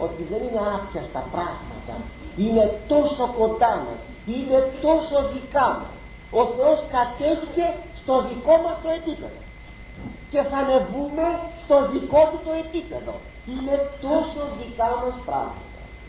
ότι δεν είναι άπιαστα πράγματα, είναι τόσο κοντά μας, είναι τόσο δικά μας. Ο Θεός κατέβηκε στο δικό μας το επίπεδο και θα ανεβούμε στο δικό του το επίπεδο. Είναι τόσο δικά μας πράγματα.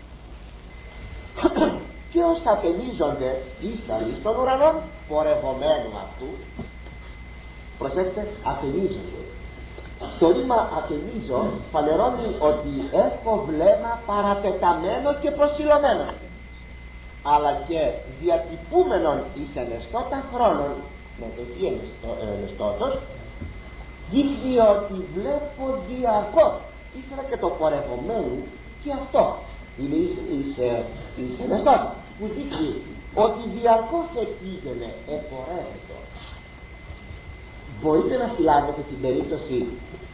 Και ως ατενίζονται ίσταλοι στον ουρανό πορευομένου αυτού, προσέξτε, ατενίζονται. Το ρήμα ατενίζω φανερώνει ότι έχω βλέμμα παρατεταμένο και προσιλωμένο, αλλά και διατυπούμενον εις ενεστώτα χρόνων, με το τι ενεστώτος, δείχνει ότι βλέπω διαρκώς. Ύστερα και το πορευομένου και αυτό είναι εις ενεστώτα, που δείχνει ότι διαρκώς επήγαινε, επορεύεται. Μπορείτε να συλλάβετε την περίπτωση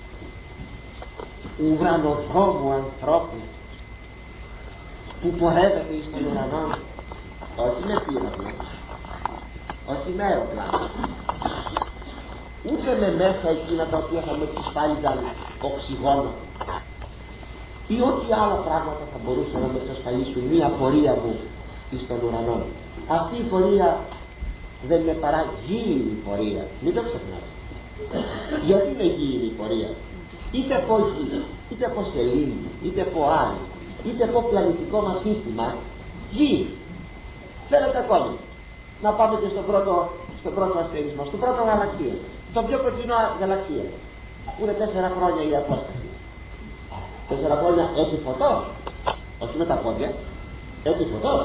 ουρανοδρόμου ανθρώπου που πορεύεται εις τον ουρανό, όχι με πύραυλο, όχι με αεροπλάνο, ούτε με μέσα εκείνα τα οποία θα με εξασφάλιζαν οξυγόνο ή ό,τι άλλα πράγματα θα μπορούσαν να με εξασφαλίσουν μία πορεία μου εις τον ουρανό. Αυτή η πορεία δεν είναι παρά γήινη πορεία, μην το ξεχνάτε. Γιατί είναι γήινη η πορεία? Είτε από γη, είτε από σελήνη, είτε από άλλη, είτε από πλανητικό μας σύστημα, γη. Θέλετε ακόμη να πάμε και στο πρώτο αστέρισμα, στο πρώτο γαλαξία, στο πιο κοντινό γαλαξία, που είναι 4 χρόνια η απόσταση. 4 χρόνια έτσι φωτός, όχι με τα πόδια, έτσι φωτός.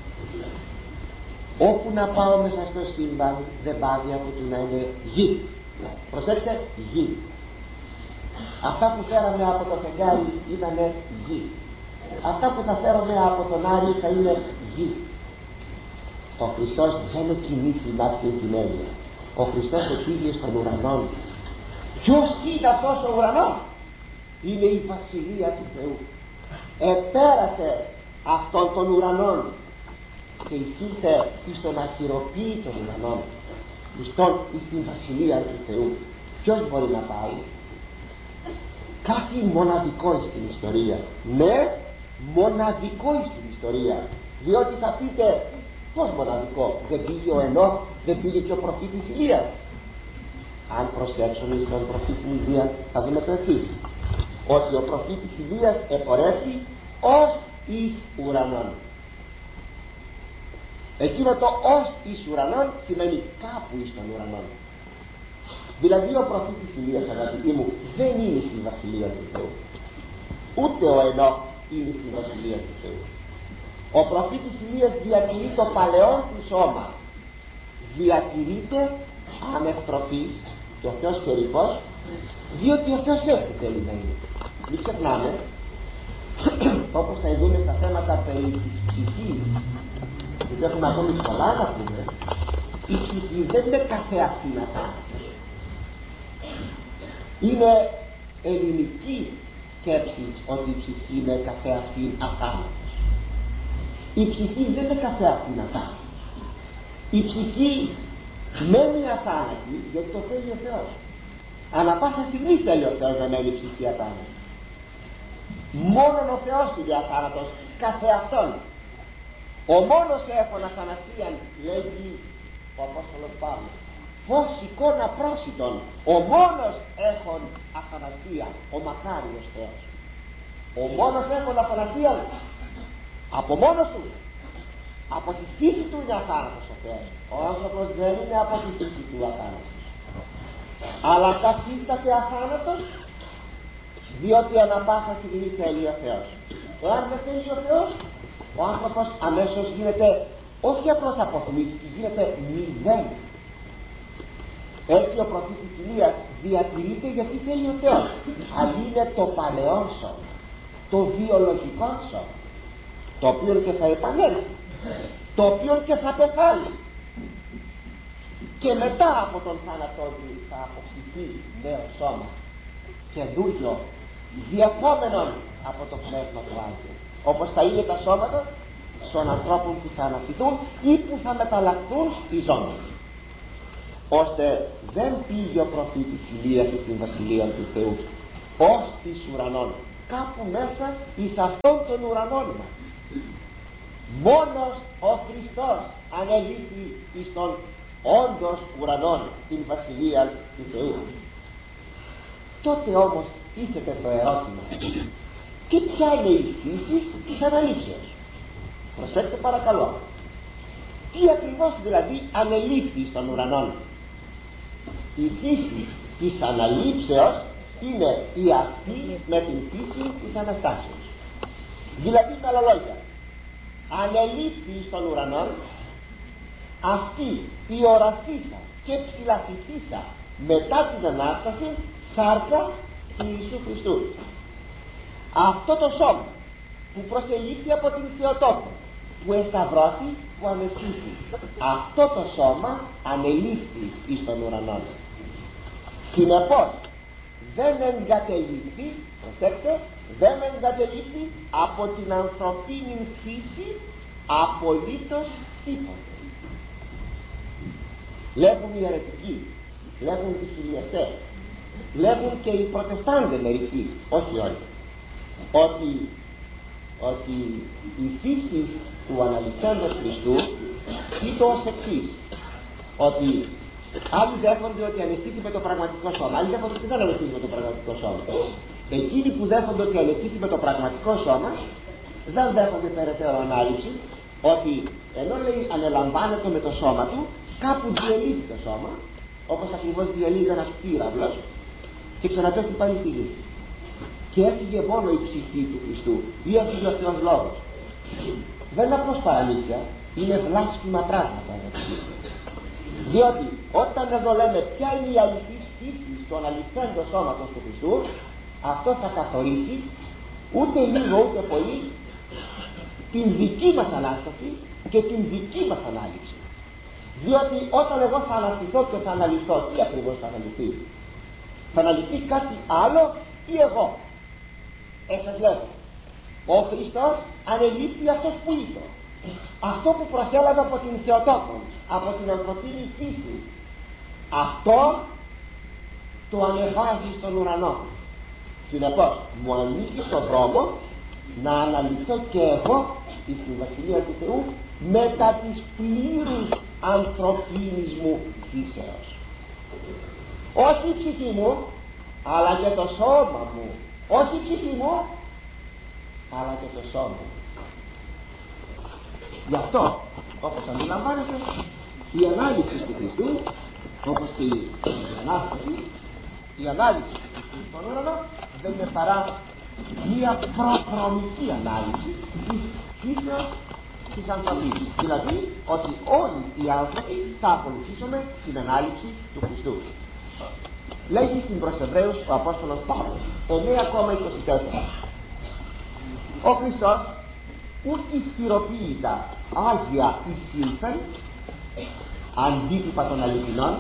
Όπου να πάω μέσα στο σύμπαν δεν πάβει από το να είναι γη. Προσέξτε, γη. Αυτά που φέραμε από το φεγγάρι ήταν γη. Αυτά που θα φέρουμε από τον Άρη θα είναι γη. Ο Χριστός δεν κινήθηκε με αυτή την έννοια. Ο Χριστός επήγε στον ουρανό. Ποιος είναι αυτός ο ουρανός? Είναι η Βασιλεία του Θεού. Επέρασε αυτόν τον ουρανόν και εισήλθε εις τον αχυροποίητον ουρανόν, στην Βασιλεία του Θεού. Ποιος μπορεί να πάει? Κάτι μοναδικό στην ιστορία. Ναι, μοναδικό στην ιστορία. Διότι θα πείτε, πώς μοναδικό? Δεν πήγε ο Ενώχ, δεν πήγε και ο προφήτης Ηλίας? Αν προσέξουμε στον προφήτη Ηλία θα δούμε το εξής, ότι ο προφήτης Ηλίας επορεύει ως εις ουρανόν. Εκείνο το ως εις ουρανόν σημαίνει κάπου εις τον ουρανόν. Δηλαδή ο προφήτης Ηλίας, αγαπητοί μου, δεν είναι στη Βασιλεία του Θεού, ούτε ο Ενώχ είναι στη Βασιλεία του Θεού. Ο προφήτης Ηλίας διατηρεί το παλαιόν του σώμα, διατηρείται ανευτροφής και ο Θεός καιρικός, διότι ο Θεός έτσι θέλει να είναι. Μην ξεχνάμε, όπως θα δούμε στα θέματα περί της ψυχής, γιατί έχουμε ακόμη πολλά να πούμε, η ψυχή δεν είναι καθεαυτήν αθάνατος. Είναι ελληνική σκέψη ότι η ψυχή είναι καθεαυτήν αθάνατος. Η ψυχή δεν είναι καθεαυτήν αθάνατος. Η ψυχή μένει αθάνατη γιατί το θέλει ο Θεός. Ανά πάσα στιγμή θέλει ο Θεός να μένει η ψυχή αθάνατη. Μόνον ο Θεός είναι αθάνατος καθεαυτόν. Ο μόνος έχων αθανασίαν, λέγει ο Απόστολος Παύλος, φως εικόνα πρόσιτον. Ο μόνος έχων αθανασία, ο μακάριος Θεός. Ο μόνος έχων αθανασία από μόνος του, από τη φύση του είναι αθάνατος ο Θεός. Ο άνθρωπος δεν είναι από τη φύση του αθάνατος, αλλά καθίσταται αθάνατος διότι ανά πάσα στιγμή θέλει ο Θεός. Εάν δεν θέλει ο Θεός, ο άνθρωπος αμέσως γίνεται όχι απλώς αποθυμίσει, γίνεται μηδέν. Έτσι ο προφήτης Ηλίας διατηρείται γιατί θέλει ο Θεός, αλλά είναι το παλαιόν σώμα, το βιολογικό σώμα, το οποίο και θα επανέλθει, το οποίο και θα πεθάνει και μετά από τον θάνατό του θα αποκτηθεί νέο σώμα, καινούριο, διακόμενον από το Πνεύμα του Άγιου, όπως θα είναι τα σώματα των ανθρώπων που θα αναστηθούν ή που θα μεταλλαχθούν στη ζώνη, ώστε δεν πήγε ο προφήτης Ηλίας στην Βασιλεία του Θεού ως της ουρανών, κάπου μέσα εις αυτόν των ουρανών μας. Μόνος ο Χριστός ανελήφθη εις τον όντως ουρανών, την βασιλεία του Θεού. Τότε όμως ήρθε το ερώτημα, και ποια είναι η φύση της αναλήψεως? Προσέξτε παρακαλώ, τι ακριβώς δηλαδή ανελήφθη στον ουρανό? Η φύση της αναλήψεως είναι η αυτή με την φύση της Αναστάσεως. Δηλαδή με άλλα λόγια, ανελήφθη στον ουρανό αυτή η ορατήσα και ψηλαφηθήσα μετά την Ανάσταση σάρκα του Ιησού Χριστού. Αυτό το σώμα που προσελήφθη από την Θεοτόκο, που εσταυρώθη, που ανεστήθη, αυτό το σώμα ανελήφθη εις τον ουρανό. Συνεπώς δεν εγκατελήφθη, προσέξτε, δεν εγκατελήφθη από την ανθρωπίνη φύση απολύτως τίποτε. Λέγουν οι αιρετικοί, λέγουν οι χιλιαστές, λέγουν και οι προτεστάντες μερικοί, όχι όλοι, ότι η φύση του αναλυθέντος Χριστού είναι ως εξής, ότι άλλοι δέχονται ότι ανεστήθη με το πραγματικό σώμα, άλλοι δέχονται ότι δεν ανεστήθη με το πραγματικό σώμα. Εκείνοι που δέχονται ότι ανεστήθη με το πραγματικό σώμα δεν δέχονται περαιτέρω ανάλυση, ότι ενώ λέει ανελαμβάνεται με το σώμα του, κάπου διελύθη το σώμα, όπως ακριβώς διελύει ένας πύραυλος, και ξαναπέφτει πάλι στη γη. Και έφυγε μόνο η ψυχή του Χριστού, ή έφυγε ο Θεός Λόγος. Δεν είναι απλώς παραλήθεια, είναι βλάσφημα πράγματα. Διότι όταν εδώ λέμε ποια είναι η αληθής φύση των αληθέντων σώματος του Χριστού, αυτό θα καθορίσει ούτε λίγο ούτε πολύ την δική μας Ανάσταση και την δική μας ανάληψη. Διότι όταν εγώ θα αναστηθώ και θα αναλυθώ, τι ακριβώς θα αναλυθεί? Θα αναλυθεί κάτι άλλο ή εγώ? Σας λέω, ο Χριστός ανελήφθη αυτός που είπε, αυτό που προσέλαβε από την Θεοτόκο, από την ανθρωπίνη φύση, αυτό το ανεβάζει στον ουρανό. Συνεπώς μου ανοίγει τον δρόμο να αναλυθώ και εγώ στην Βασιλεία του Θεού μετά της πλήρους ανθρωπίνης μου φύσεως. Όχι η ψυχή μου, αλλά και το σώμα μου. Όχι η ψυχή μου, αλλά και το σώμα μου. Γι' αυτό, όπως αντιλαμβάνετε, η ανάλυση του Χριστού, όπως και η Ανάσταση, η ανάλυση του Χριστού στον ουρανό δεν είναι παρά μία προδρομική ανάλυση της φύσεως της ανθρωπίνης. Δηλαδή ότι όλοι οι άνθρωποι θα ακολουθήσουμε την ανάλυση του Χριστού. Λέγει στην προς Εβραίους ο Απόστολος Παύλος 9,24, ο Χριστός ουκ ισχυροποίητα άγια εισήλθεν αντίτυπα των αληθινών,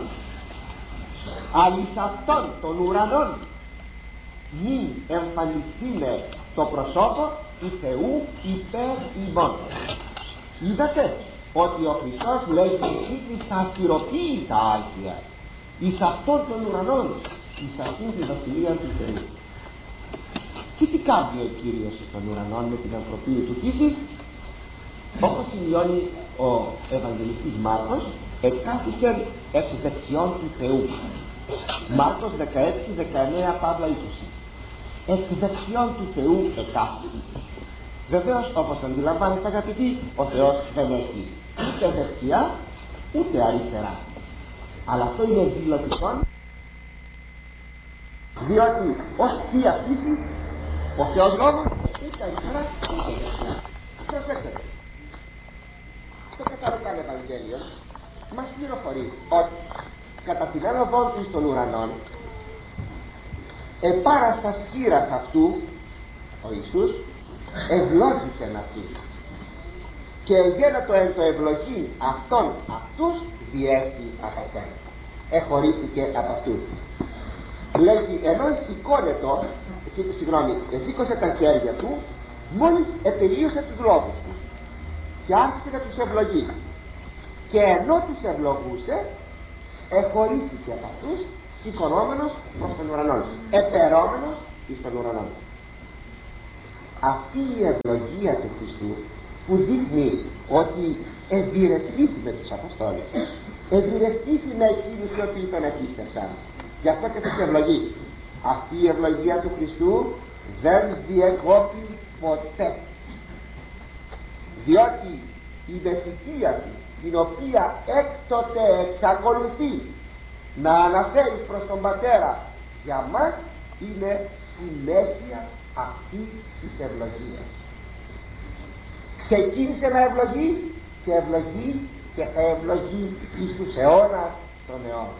αλλά εις αυτόν των ουρανών μην εμφανιστήνε το προσώπο του Θεού υπέρ ημών. Είδατε ότι ο Χριστός λέει εις τα ισχυροποίητα άγια εις αυτόν των ουρανών, εις αυτήν τη βασιλεία του Θεού. Και τι κάνει ο Κύριος των ουρανών με την ανθρωπίνη του φύση? Όπως σημειώνει ο Ευαγγελιστής Μάρκος, εκάθισε εξ δεξιών του Θεού. Μάρκος 16-19 Παύλα 20. Εξ δεξιών του Θεού εκάθισε. Βεβαίως, όπως αντιλαμβάνεστε αγαπητοί, ο Θεός δεν έχει ούτε δεξιά ούτε αριστερά. Αλλά αυτό είναι δηλωτικό, διότι ως θεία φύση ο Θεός Λόγος ούτε αριστερά ούτε δεξιά. Προσέξτε, το Καθαροκάν Ευαγγέλιο μας πληροφορεί ότι κατά την άνοδό του στον ουρανόν επάραστας χείρας αυτού ο Ιησούς ευλόγησε αυτούς και γένετο εν το ευλογήν αυτών αυτούς διέστη από αυτόν, εχωρίστηκε από αυτούς. Λέγει ενώ σήκωσε τα χέρια του μόλις ετελείωσε τους λόγους του και άρχισε να τους ευλογεί, και ενώ τους ευλογούσε εχωρίστηκε από αυτούς, σηκωνόμενος προς τον ουρανό, επερόμενος εις τον ουρανό. αυτή η ευλογία του Χριστού που δείχνει ότι ευηρεθήθη με τους Αποστόλους, ευηρεθήθη με εκείνους οι οποίοι τον επίστευσαν, γι' αυτό και τους ευλογεί. Αυτή η ευλογία του Χριστού δεν διεκόπη ποτέ, διότι η μεσητεία του, την οποία έκτοτε εξακολουθεί να αναφέρει προς τον Πατέρα, για μας είναι συνέχεια αυτής της ευλογίας. Ξεκίνησε να ευλογεί και ευλογεί και θα ευλογεί εις τους αιώνας των αιώνων.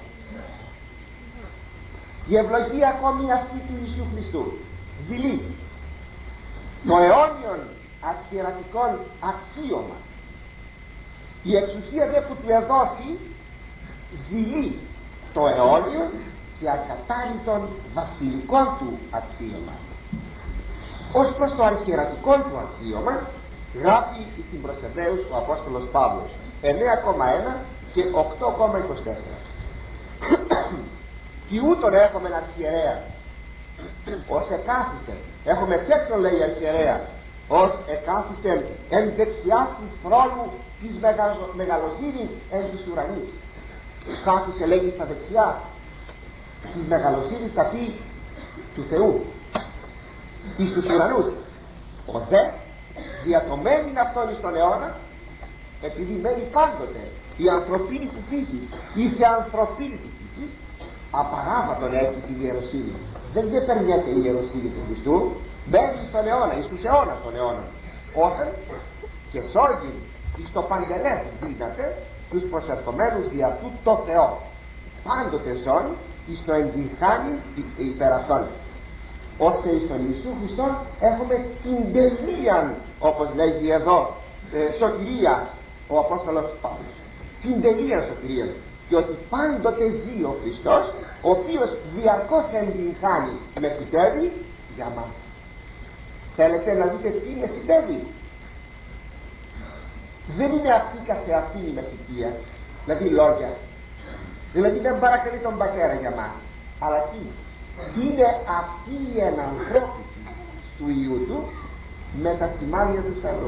Η ευλογία ακόμη αυτή του Ιησού Χριστού δειλεί το αιώνιον αρχιερατικών αξίωμα. Η εξουσία δε που του εδόθη δειλεί το αιώνιο και ακατάρρητον βασιλικών του αξίωμα. Ως προς το αρχιερατικό του αξίωμα γράφει στην προς Εβραίους ο Απόστολος Παύλος 9,1 και 8,24. «Τι ούτων έχομεν αρχιερέα, ως εκάθισε», έχουμε ποιον λέει αρχιερέα, «ως εκάθισε εν δεξιά του θρόνου της μεγαλοσύνης εν της ουρανής». Κάθισε, λέγει, στα δεξιά της μεγαλοσύνης, θα πει του Θεού, εις τους ουρανούς. Ο δε διατομένην αυτόν εις τον αιώνα, επειδή μένει πάντοτε η ανθρωπίνη του φύσης, η θεανθρωπίνη του φύσης, απαράβατον έχει την ιεροσύνη. Δεν ξεπερνιέται η ιεροσύνη του Χριστού, μένει στον αιώνα, εις τους αιώνας των αιώνων, όταν και σώζει εις το παντελές δύναται τους προσερχομένους δια του το Θεό. Πάντοτε ζώνει εις το εντυχάνει υπέρ αυτών. Ώστε εις τον Ιησού Χριστόν έχουμε την τελεία, όπως λέγει εδώ, σωτηρία ο Απόστολος Παύλος. Την τελεία σωτηρία. Και ότι πάντοτε ζει ο Χριστός, ο οποίος διαρκώς εντυχάνει μεσητεύει για μας. Θέλετε να δείτε τι μεσητεύει? Δεν είναι αυτή καθεαυτή η μεσητεία, δηλαδή λόγια, δηλαδή δεν παρακαλεί τον Πατέρα για μας, αλλά τι? Είναι αυτή η ενανθρώπιση του Υιού του με τα σημάδια του Σταυρού.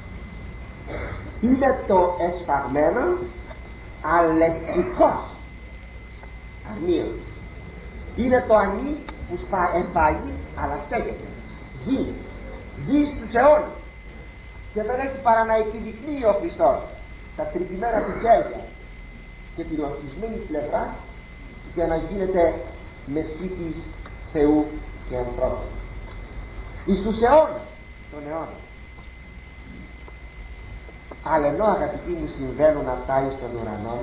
Είναι το εσφαγμένο αλεκτικός αρνείο. Είναι το ανή που εσφάγει αλλά στέκεται. Ζει στους αιώνες και δεν έχει παρά να επιδεικνύει ο Χριστός τα τρυπημένα του χέρια και την ορθισμένη πλευρά για να γίνεται μεσίτης Θεού και ανθρώπου εις τους αιώνες των αιώνων. Αλλά ενώ, αγαπητοί μου, συμβαίνουν αυτά εις των ουρανών,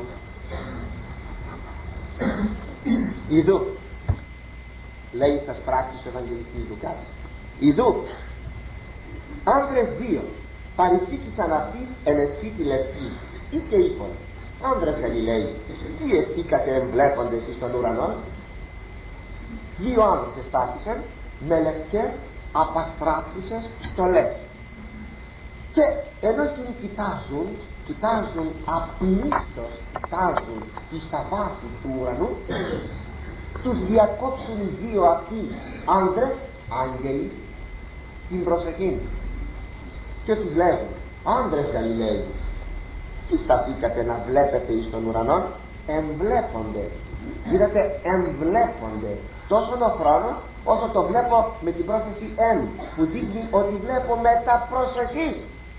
ιδού, λέει στα πράξεις του Ευαγγελιστής Λουκάς, ιδού άνδρες δύο παριστήκησαν αυτής εν εσχήτη λευκή, ή και είπον, άνδρες Γαλιλαίοι, τι εστίκατε εμβλέποντες εις των ουρανών? Δύο άνδρες εστάθησαν με λευκές απαστράφουσες στολές, και ενώ και κοιτάζουν απλήστως, κοιτάζουν εις τα βάθη του ουρανού, τους διακόψουν δύο αυτοί άνδρες, άγγελοι, την προσοχή και τους λέγουν, άνδρες Γαλιλαίοι, τι σταθήκατε να βλέπετε εις των ουρανών? Εμβλέπονται. Είδατε, εμβλέπονται. Τόσο ο χρόνος όσο το βλέπω με την πρόθεση εμ, που δείχνει ότι βλέπω με τα προσοχής.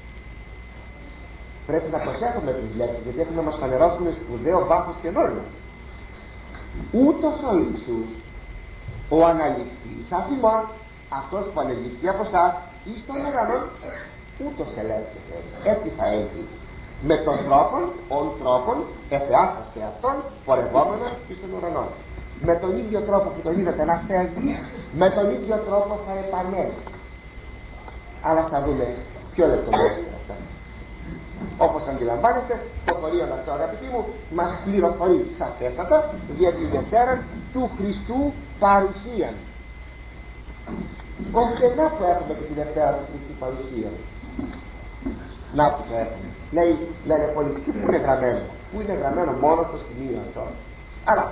Πρέπει να προσέχουμε τις λέξεις, γιατί έχουν να μας φανερώσουν σπουδαίο βάθος και νόημα. Ούτως ο Ιησούς, ο αναληφθής αφημών, αυτός που ανεληφθεί από εσάς εις των ουρανών, ούτως ελέγχεται, έτσι θα έλθει. Με τον τρόπον εφεάσαστε αυτόν πορευόμενος εις των ουρανών. Με τον ίδιο τρόπο που τον είδατε να φεύγει, με τον ίδιο τρόπο θα επανέλθει. Αλλά θα δούμε πιο λεπτομέρεια αυτά. Όπως αντιλαμβάνεστε, το χωρίον αυτό, αγαπητοί μου, μας πληροφορεί σαφέστατα για τη Δευτέρα του Χριστού παρουσία. Όχι, να που έχουμε και τη Δευτέρα του Χριστού παρουσία. Να που το έχουμε. Λένε πολιτικοί, που είναι γραμμένο. Που είναι γραμμένο μόνο στο σημείο αυτό. Αλλά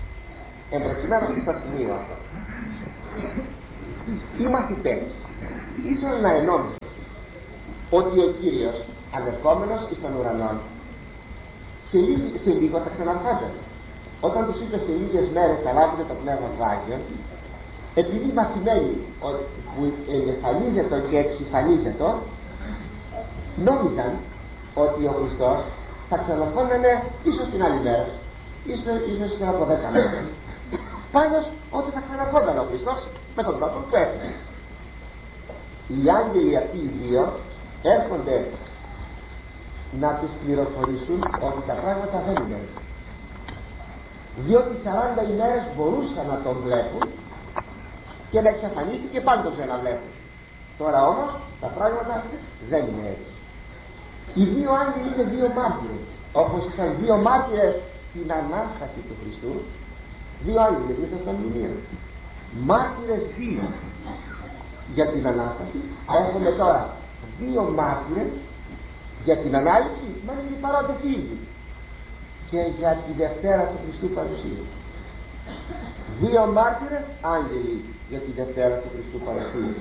εμπροκειμένου στο σημείο αυτό, οι μαθητές ίσως να ενόμιζε ότι ο Κύριος ανερχόμενος εις των ουρανών σε λίγο θα ξαναρχόταν. Όταν τους είπε σε λίγες μέρες θα λάβετε το Πνεύμα του Άγιον, επειδή μαθημένοι που εγκεφαλίζεται και εξυφανίζεται, νόμιζαν ότι ο Χριστός θα ξαναρχόταν ίσως την άλλη μέρα, ίσως την από 10 μέρες. Πάντως ότι θα ξαναρχόταν ο Χριστός με τον τρόπο που έφυγε. Οι άγγελοι αυτοί οι δύο έρχονται να τους πληροφορήσουν ότι τα πράγματα δεν είναι έτσι, διότι 40 ημέρες μπορούσαν να τον βλέπουν και να εξαφανίσει και πάντως δεν να βλέπουν. Τώρα όμως τα πράγματα δεν είναι έτσι. Οι δύο άγγελοι είναι δύο μάρτυρες, όπως ήταν δύο μάρτυρες στην Ανάσταση του Χριστού. Δύο άγγελοι μέσα στο μνημείο, μάρτυρες δύο για την Ανάσταση. Έχουμε τώρα δύο μάρτυρες για την Ανάληψη, μα είναι οι παρόντες ήδη, και για τη Δευτέρα του Χριστού παρουσία. Δύο μάρτυρες άγγελοι για τη Δευτέρα του Χριστού παρουσία.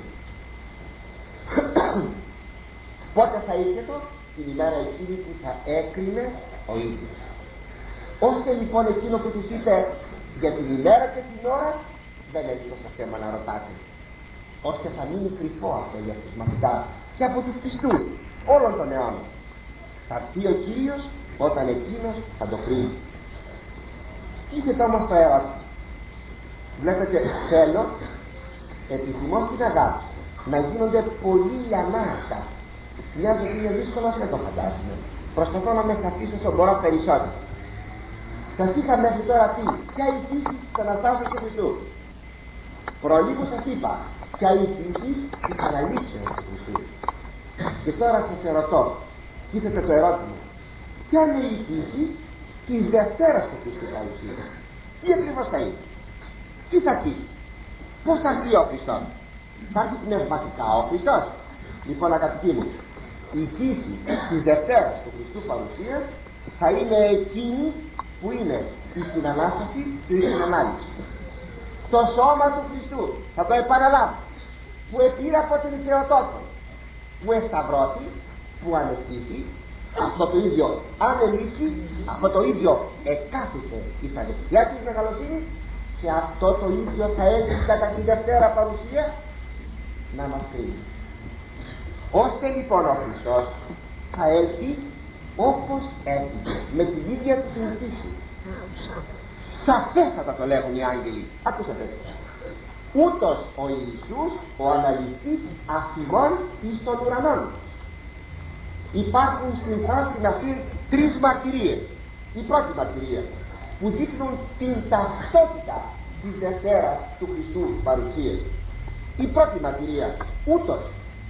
Πότε θα ήρθε? Την ημέρα εκείνη που θα έκρινε ο ίδιος. Ώστε λοιπόν εκείνο που τους είπε για την ημέρα και την ώρα, δεν έχει τόσα θέμα να ρωτάτε, ώστε θα μείνει κρυφό αυτό για τους μαθητάς και από τους πιστούς όλων των αιώνων. Θα έρθει ο Κύριος όταν εκείνος θα το κρίνει. Είχε όμως το ερώτημα. Βλέπετε, θέλω, επιθυμώ στην αγάπη να γίνονται πολλοί ανάγκα. Μια ζωή είναι δύσκολο, δεν το φαντάζομαι. Προσπαθώ να με σαφήσω όσο μπορώ περισσότερο. Σας είχα μέχρι τώρα πει ποια η φύση της Αναστάσεως του Χριστού. Προλίγου σας είπα ποια η φύση της Αναλήψεως του Χριστού. Και τώρα σας ερωτώ, κοίτατε το ερώτημα, ποια είναι η φύση της Δευτέρας του Χριστού παρουσία? Τι ακριβώς θα είναι? Τι θα πει? Πώς θα έρθει ο Χριστός? Θα έρθει πνευματικά ο Χριστός? Λοιπόν, αγαπητοί μου, η φύση της Δευτέρας του Χριστού παρουσία θα είναι εκείνη που είναι στην Ανάσταση και στην Ανάληψη. Το σώμα του Χριστού, θα το επαναλάβω, που επήρε από την Θεοτόκο, που εσταυρώθη, που ανεστήθη, αυτό το ίδιο ανελήφθη, αυτό το ίδιο εκάθισε στα δεξιά της μεγαλοσύνης, και αυτό το ίδιο θα έλθει κατά τη Δευτέρα παρουσία να μας κρίνει. Ώστε λοιπόν ο Χριστός θα έλθει όπως έφυγε, με την ίδια του την φύση. Σαφέστατα το λέγουν οι άγγελοι. Ακούσατε. Ούτως ο Ιησούς, ο αναληφθής αφημών εις των ουρανών. Υπάρχουν στην φράση αυτή τρεις μαρτυρίες. Η πρώτη μαρτυρία που δείχνουν την ταυτότητα της Δευτέρας του Χριστού παρουσίας. Η πρώτη μαρτυρία, ούτως.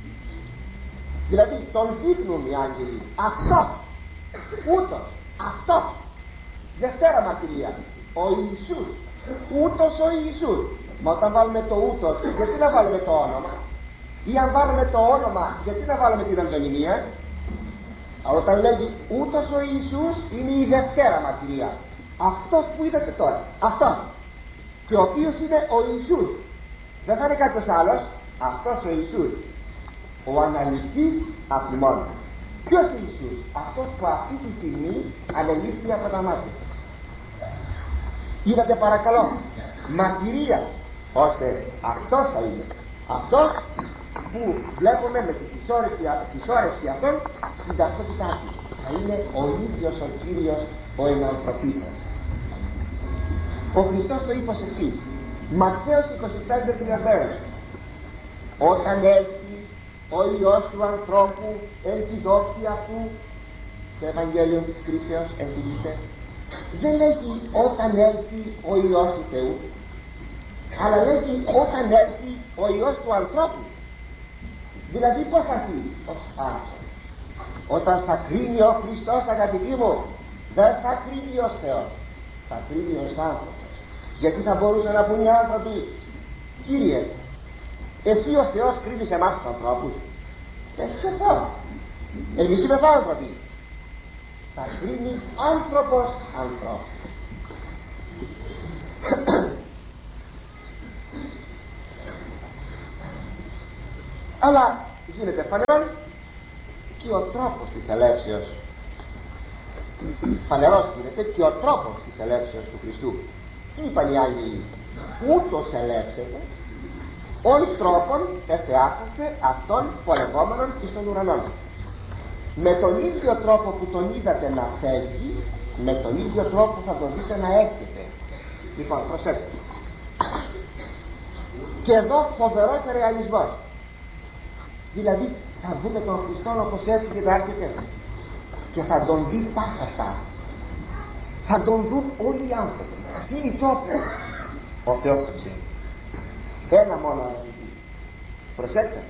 Δηλαδή τον δείχνουν οι άγγελοι. Αυτό, ούτως, αυτό. Δευτέρα μαρτυρία, ο Ιησούς, ούτως ο Ιησούς. Μα όταν βάλουμε το ούτως, γιατί να βάλουμε το όνομα? Ή αν βάλουμε το όνομα, γιατί να βάλουμε την αντωνυμία? Όταν λέγει ούτως ο Ιησούς, είναι η Δευτέρα μαρτυρία. Αυτός που είδατε τώρα, αυτός, και ο οποίος είναι ο Ιησούς, δεν θα είναι κάποιος άλλος, αυτός ο Ιησούς, ο αναληφθής αφημών. Ποιος είναι Ιησούς? Αυτός που αυτή τη στιγμή ανελήφθη από τα μάτια σας. Είδατε παρακαλώ, μαρτυρία, ώστε αυτός θα είναι, αυτός που βλέπουμε με τη συσσόρευση αυτών την ταυτότητά του. Θα είναι ο ίδιος ο Κύριος, ο ενανθρωπής σας. Ο Χριστός το είπε ως εξής, Ματθαίος 25:31, όταν έλθει ο Υιός του ανθρώπου εν τη δόξη αυτού, το Ευαγγέλιο της κρίσεως ενθυμίστε, δεν λέγει όταν έλθει ο Υιός του Θεού, αλλά λέγει όταν έλθει ο Υιός του ανθρώπου. Δηλαδή πως θα έρθει? Ως άνθρωπος. Όταν θα κρίνει ο Χριστός, αγαπητοί μου, δεν θα κρίνει ως Θεός, θα κρίνει ως άνθρωπος. Γιατί θα μπορούσαν να πούν οι άνθρωποι, Κύριε, εσύ ο Θεός κρίνεις εμάς τους ανθρώπους? Εσύ είσαι Θεός, εμείς είμαστε άνθρωποι. Θα κρίνει άνθρωπος ανθρώπους. Αλλά γίνεται φανερόν και ο τρόπος της ελεύσεως. Φανερός γίνεται και ο τρόπος της ελεύσεως του Χριστού. Τι είπαν οι άγγελοι? Ούτως ελεύσετε ον τρόπον εθεάσαστε αυτόν πολεμόμενον εις των ουρανών. Με τον ίδιο τρόπο που τον είδατε να φεύγει, με τον ίδιο τρόπο θα τον δείτε να έρχεται. Λοιπόν, προσέξτε. Και εδώ φοβερός ρεαλισμός. Δηλαδή θα δούμε τον Χριστό όπως έρχεται και θα έρχεται και θα τον δει πάσα σαν. Θα τον δουν όλοι οι άνθρωποι. Τι είναι το ο Θεός το ξέρει. Ένα μόνο αγαπητοί. Προσέξτε.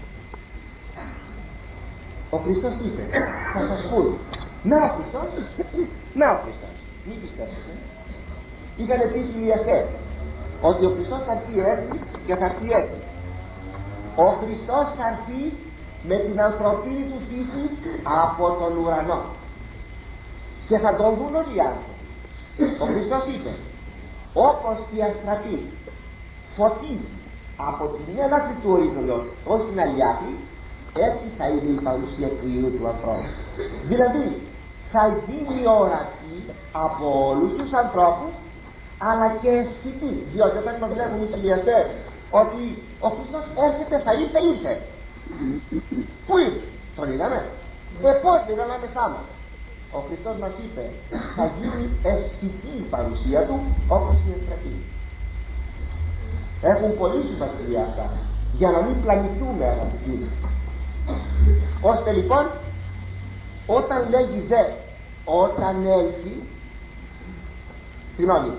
Ο Χριστός είπε, θα σας πούν, να ο Χριστός, να ο Χριστός. Μην πιστεύετε. Είχαν πει οι Ιουλιαστές ότι ο Χριστός θα έρθει έτσι και θα έρθει έτσι. Ο Χριστός θα έρθει με την ανθρωπίνη του φύση από τον ουρανό και θα τον δουν όλοι οι άνθρωποι. Ο Χριστός είπε, όπως η αστραπή φωτίζει από την μία άκρη του ορίζοντος ως την άλλη άκρη, έτσι θα είναι η παρουσία του Υιού του ανθρώπου. Δηλαδή θα γίνει ορατή από όλους τους ανθρώπους, αλλά και αισθητή, διότι όταν μας βλέπουν οι χιλιαστές ότι ο Χριστός έρχεται, θα ήρθε, ήρθε. Πού ήρθε? Τον είδαμε? Πώς δεν ανάμεσά μας? Ο Χριστός μας είπε, θα γίνει αισθητή η παρουσία του όπως η αστραπή. Έχουν πολύ σημασία αυτά, για να μην πλανηθούμε αγαπητοί. Ώστε λοιπόν, όταν λέγει δε, όταν έλθει, συγγνώμη,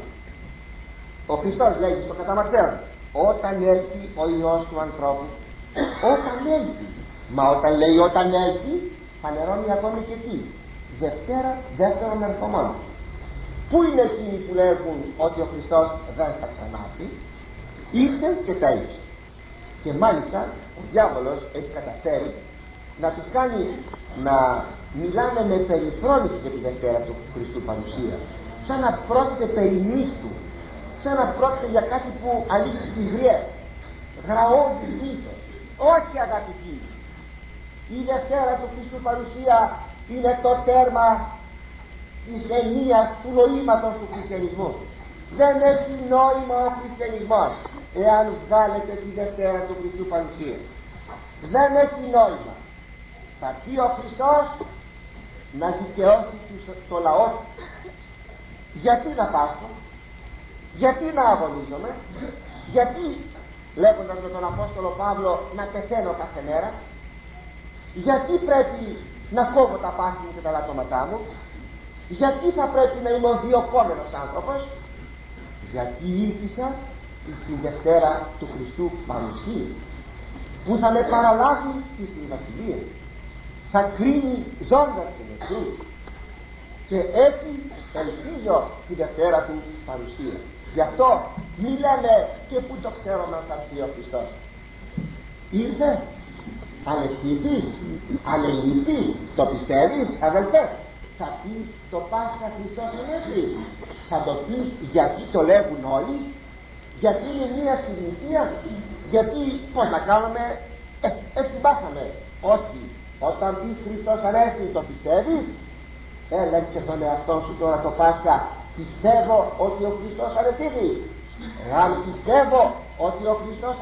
ο Χριστός λέγει στο καταμαρτέον, όταν έλθει ο Υιός του ανθρώπου, όταν έλθει. Μα όταν λέει όταν έλθει, φανερώνει ακόμη και τι? Δεύτερον ερχομόν. Πού είναι εκείνοι που λέγουν ότι ο Χριστός δεν θα ξανάρθει? Ήρθε και τα ήρθε. Και μάλιστα ο διάβολος έχει καταφέρει να τους κάνει να μιλάνε με περιφρόνηση για τη Δευτέρα του Χριστού παρουσία, σαν να πρόκειται περί μύθου, σαν να πρόκειται για κάτι που ανήκει στις γριές, γραώδης μύθος. Όχι αγαπητοί, η Δευτέρα του Χριστού παρουσία είναι το τέρμα της ενίας του νοήματος του χριστιανισμού. Δεν έχει νόημα ο χριστιανισμός εάν βγάλετε τη Δευτέρα του Χριστού παρουσία. Δεν έχει νόημα. Θα πει ο Χριστός να δικαιώσει το λαό του. Γιατί να πάσχω? Γιατί να αγωνίζομαι? Γιατί, λέγοντας με τον Απόστολο Παύλο, να πεθαίνω κάθε μέρα? Γιατί πρέπει να κόβω τα πάθη μου και τα λατώματά μου? Γιατί θα πρέπει να είμαι ο διοκόμενος άνθρωπος? Γιατί ήρθα στη Δευτέρα του Χριστού παρουσία, που θα με παραλάβει στην Βασιλεία, θα κρίνει ζώντας και νεκρούς, και έτσι ελπίζω τη Δευτέρα του παρουσία. Γι' αυτό μη λέμε και που το ξέρουμε αν θα έρθει ο Χριστός. Ήρθε, ανεκτήθη, ανελήφθη, το πιστεύεις αδελφέ? Θα πεις το Πάσχα Χριστός ανέφερε? Θα το πεις γιατί το λέγουν όλοι? Γιατί είναι μία συνήθεια? Γιατί πώς να κάνουμε? Έτσι μάθαμε. Όχι, όταν πεις Χριστός ανέφερε, το πιστεύεις? Λες και τον εαυτό σου τώρα το Πάσχα, πιστεύω ότι ο Χριστός ανεφερε. Εάν πιστεύω ότι ο Χριστός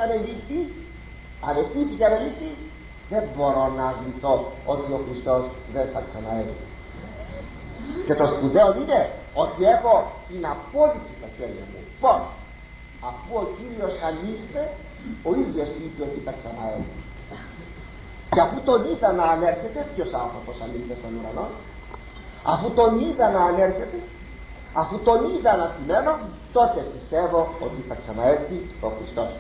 ανελήφθη και ανελήφθη, δεν μπορώ να αρνηθώ ότι ο Χριστός δεν θα ξαναέρθει. Και το σπουδαίο είναι ότι έχω την απόδειξη στα χέρια μου. Πώς? Αφού ο Κύριος ανήλθε, ο ίδιος είπε ότι θα ξαναέρθει. Και αφού τον είδα να ανέρχεται, ποιος άνθρωπος ανήλθε στον ουρανό? Αφού τον είδα να ανέρχεται, αφού τον είδα αναστημένο, τότε πιστεύω ότι θα ξαναέρθει ο Χριστός.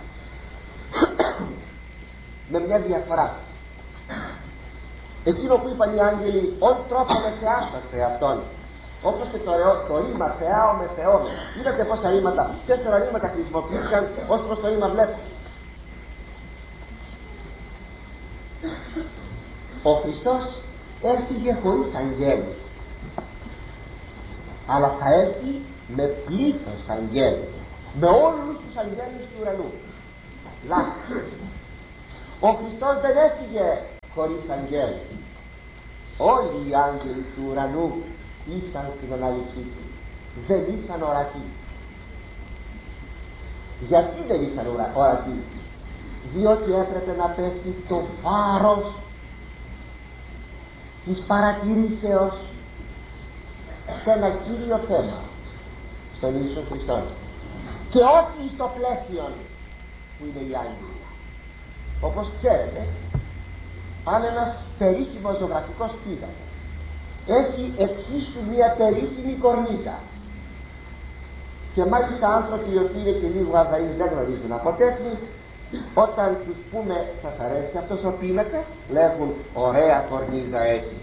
Με μια διαφορά. Εκείνο που είπαν οι άγγελοι, όν τρόπο με θεάσταστε αυτόν, όπως και το ρήμα θεάω με θεώμε. Είδατε πόσα ρήματα, 4 ρήματα χρησιμοποιήθηκαν ως προς το ρήμα βλέπω. Ο Χριστός έφυγε χωρίς αγγέλους, αλλά θα έρθει με πλήθος αγγέλους, με όλους τους αγγέλους του ουρανού. Λάθος. Ο Χριστός δεν έφυγε χωρίς αγγέλους. Όλοι οι άγγελοι του ουρανού ήσαν στην ανάληψή του, δεν ήσαν ορατοί. Γιατί δεν ήσαν ορατοί? Διότι έπρεπε να πέσει το φάρος της παρατηρήσεως σε ένα κύριο θέμα, στον Ιησού Χριστό, και όχι στο πλαίσιο που είναι οι άγγελοι. Όπως ξέρετε, αν ένας περίφημος ζωγραφικός πύργος έχει εξίσου μια περίφημη κορνίζα, και μάλιστα άνθρωποι οι οποίοι είναι και λίγο αδαείς δεν γνωρίζουν από τέχνη, όταν τους πούμε σας αρέσει αυτός ο πίνακας, λέγουν ωραία κορνίζα έχει.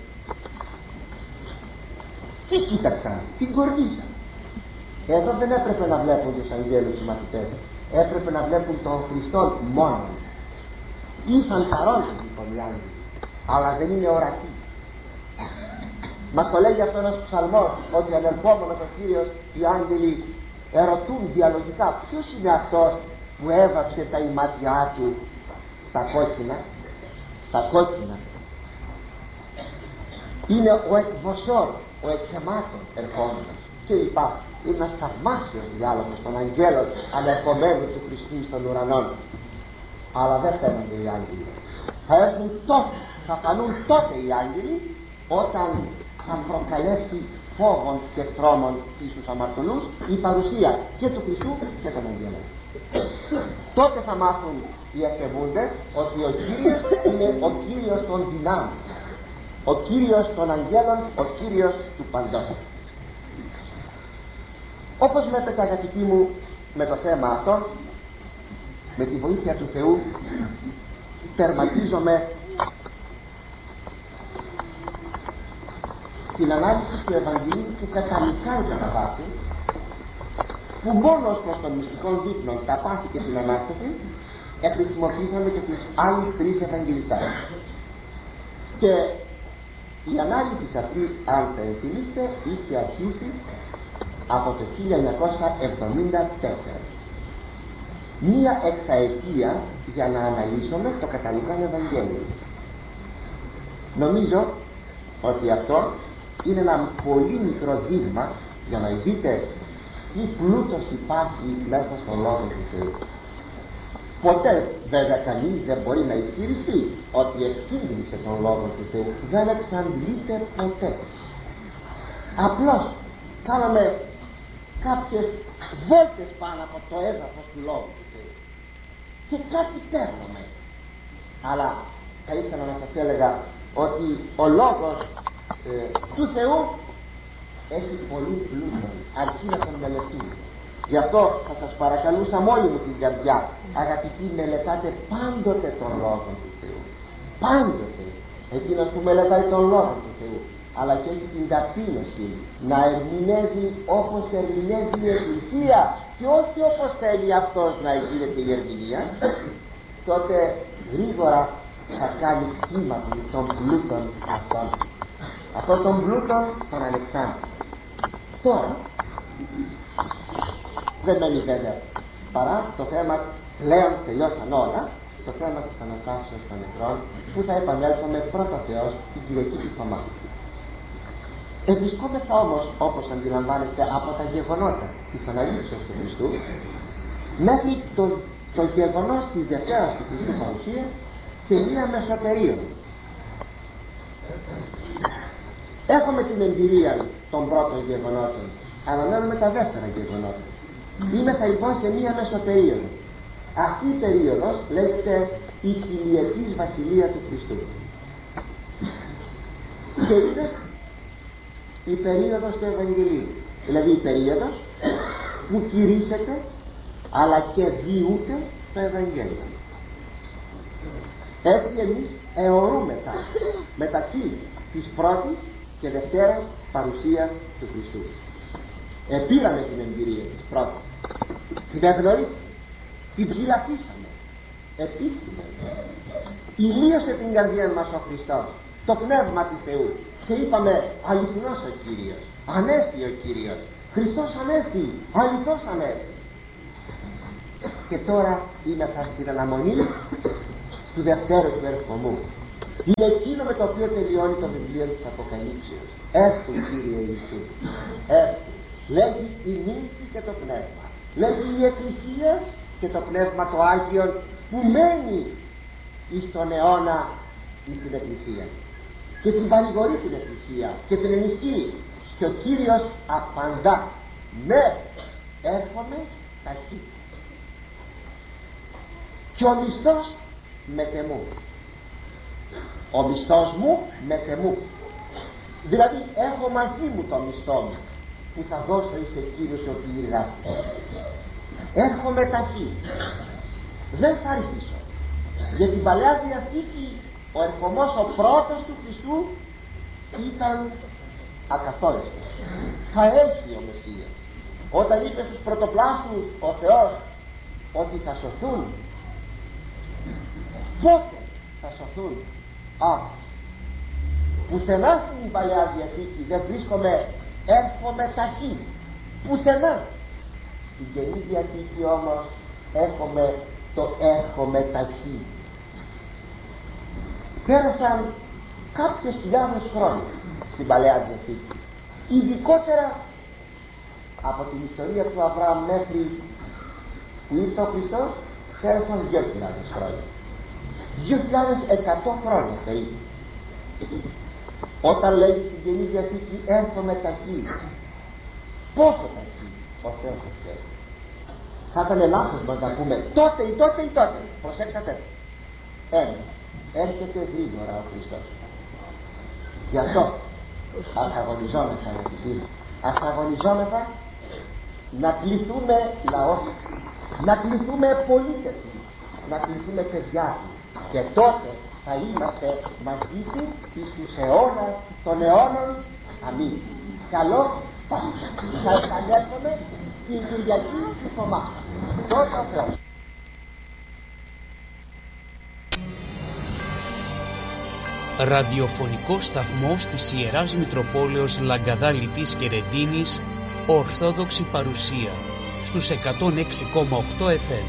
Τι κοίταξαν? Την κορνίζα. Εδώ δεν έπρεπε να βλέπουν τους αγγέλους οι μαθητές, έπρεπε να βλέπουν τον Χριστό μόνο. Ήσαν παρόντες λοιπόν οι άγγελοι, αλλά δεν είναι ορατοί. Μας το λέγει αυτό ένας ψαλμός, ότι ανερχόμενος ο Κύριος οι άγγελοι ερωτούν διαλογικά ποιος είναι αυτός που έβαψε τα ημάτια του στα κόκκινα. Στα κόκκινα είναι ο εκβοσόρ, ο εξαιμάτων ερχόμενος και υπάρχει. Είναι ένας θαυμάσιος διάλογος των αγγέλων ανερχομένου του Χριστού στον ουρανό. Αλλά δεν φαίνονται οι άγγελοι. Θα έρθουν τότε, θα φανούν τότε οι άγγελοι, όταν θα προκαλέσει φόβων και τρόμων στους αμαρτωλούς η παρουσία και του Χριστού και των αγγέλων. Τότε θα μάθουν οι ασεβούντες ότι ο Κύριος είναι ο Κύριος των δυνάμεων, ο Κύριος των αγγέλων, ο Κύριος του παντός. Όπως βλέπετε αγαπητοί μου, με το θέμα αυτό, με τη βοήθεια του Θεού, τερματίζομαι την ανάλυση του Ευαγγελίου του καταμικάν κατά βάση, που μόνος προς των μυστικών δείπνων, τα πάθη και την Ανάσταση, χρησιμοποιήσαμε και τους άλλους τρεις Ευαγγελιστάς. Και η ανάλυση αυτή, αν θα ενθυμίστε, είχε αρχίσει από το 1974. Μία εξαετία για να αναλύσουμε το Καταλουκάν Ευαγγέλιο. Νομίζω ότι αυτό είναι ένα πολύ μικρό δείγμα για να δείτε τι πλούτος υπάρχει μέσα στον Λόγο του Θεού. Ποτέ βέβαια κανείς δεν μπορεί να ισχυριστεί ότι εξήγησε τον Λόγο του Θεού. Δεν εξαντλείται ποτέ. Απλώς κάναμε κάποιες βόλτες πάνω από το έδαφος του Λόγου του Θεού και κάτι παίρνουμε. Αλλά θα ήθελα να σας έλεγα ότι ο Λόγος του Θεού έχει πολύ πλούτο, αρκεί να τον μελετούμε. Γι' αυτό θα σας παρακαλούσα με όλη μου την καρδιά, αγαπητοί, μελετάτε πάντοτε τον Λόγο του Θεού. Πάντοτε. Εκείνος που μελετάει τον Λόγο του Θεού, αλλά και έχει την ταπείνωση να ερμηνεύει όπως ερμηνεύει η Εκκλησία και όχι όπως θέλει αυτός να γίνεται η ερμηνεία, τότε γρήγορα θα κάνει κύμα των πλούτων αυτών. Αυτό των πλούτων των Αλεξάνδρων. Τώρα δεν μένει βέβαια παρά το θέμα, πλέον τελειώσαν όλα, το θέμα της Αναστάσεως των νεκρών, που θα επανέλθουμε πρώτα Θεός την Κυριακή του Θωμά. Βρισκόμεθα όμως, όπως αντιλαμβάνεστε από τα γεγονότα της αναλήψεως του Χριστού, μέχρι το γεγονός της Δευτέρας του Χριστού παρουσίας σε μία μεσοπερίοδο. Έχουμε την εμπειρία των πρώτων γεγονότων, αναμένουμε τα δεύτερα γεγονότα. Είμεθα λοιπόν σε μία μεσοπερίοδο. Αυτή η περίοδος λέγεται η χιλιετής βασιλεία του Χριστού και είναι η περίοδος του Ευαγγελίου, δηλαδή η περίοδος που κηρύσσεται αλλά και διούται το Ευαγγέλιο. Έτσι εμείς αιωρούμεθα μεταξύ της πρώτης και δευτέρας παρουσίας του Χριστού. Επήραμε την εμπειρία της πρώτης, την εγνωρίσαμε, την ψηλαφίσαμε, επίσημα ηλίωσε την καρδιά μας ο Χριστός, το πνεύμα του Θεού, και είπαμε αληθινός ο Κύριος, ανέστη ο Κύριος, Χριστός ανέστη, αληθώς ανέστη. Και τώρα είμεθα στην αναμονή του δευτέρου του ερχομού. Είναι εκείνο με το οποίο τελειώνει το βιβλίο της Αποκαλύψεως. Έρθου Κύριε Ιησού, έρθου. Λέγει η νύμφη και το πνεύμα, λέγει η Εκκλησία και το πνεύμα το Άγιον που μένει εις τον αιώνα εις την Εκκλησία και την παρηγορεί την Εκκλησία και την ενισχύει. Και ο Κύριος απαντά, ναι, έρχομαι ταχύ. Και ο μισθός με τεμού. Ο μισθός μου με τεμού. Δηλαδή έχω μαζί μου το μισθό μου που θα δώσω εις εκείνους οι οποίοι εργάστηκαν. Έρχομαι ταχύ. Δεν θα αργήσω. Για την Παλαιά Διαθήκη ο ερχομός ο πρώτος του Χριστού ήταν ακαθόριστος. Θα έλθει ο Μεσσίας. Όταν είπε στους πρωτοπλάστους ο Θεός ότι θα σωθούν, πότε θα σωθούν? Πουθενά στην Παλαιά Διαθήκη δεν βρίσκομαι έρχομαι ταχύ. Πουθενά. Στην Καινή Διαθήκη όμως έχουμε το έρχομαι ταχύ. Πέρασαν κάποιες χιλιάδες χρόνια στην Παλαιά Διαθήκη. Ειδικότερα από την ιστορία του Αβραάμ μέχρι που ήρθε ο Χριστός πέρασαν 2.000 χρόνια. 2.100 χρόνια περίπου. Όταν λέει στην Καινή Διαθήκη έρχομαι ταχύ, πόσο ταχύ ο Θεός το ξέρει. Θα ήταν λάθος μας να πούμε τότε ή τότε ή τότε. Προσέξατε. Έρχεται γρήγορα ο Χριστός. Γι' αυτό ας αγωνιζόμεθα, αγαπητοί, ας αγωνιζόμεθα να κληθούμε λαός, να κληθούμε πολίτες, να κληθούμε παιδιά του, και τότε θα είμαστε μαζί του εις τους αιώνας των αιώνων. Αμήν. Καλό Πάσχα. Θα επανέλθουμε την Κυριακή του Θωμά. Τότε ο Θεός. Ραδιοφωνικό σταθμός της Ιεράς Μητροπόλεως Λαγκαδάλητης και Ρεντίνης, Ορθόδοξη παρουσία στους 106,8 FM.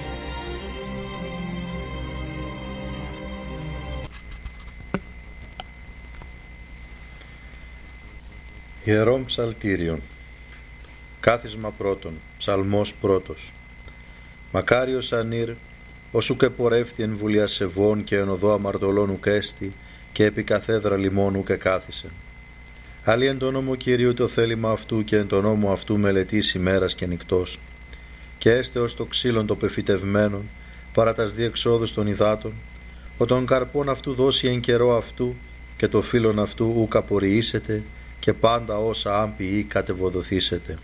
Ιερών Ψαλτήριων. Κάθισμα πρώτον. Ψαλμός πρώτος. Μακάριος ανήρ, όσου και πορεύθη εν βουλία σεβών και εν οδό αμαρτωλών ουκ έστη, και επί καθέδρα λιμών ουκ εκάθισεν. Άλλοι εν το νόμο Κυρίου το θέλημα αυτού και εν το νόμο αυτού μελετήσει ημέρας και νυκτός. Και έστε ως το ξύλον το πεφυτευμένον, παρά τας διεξόδους των υδάτων, ο των καρπών αυτού δώσει εν καιρό αυτού, και το φύλλον αυτού ουκ απορριήσεται, και πάντα όσα άμπιοι κατεβοδοθήσετε.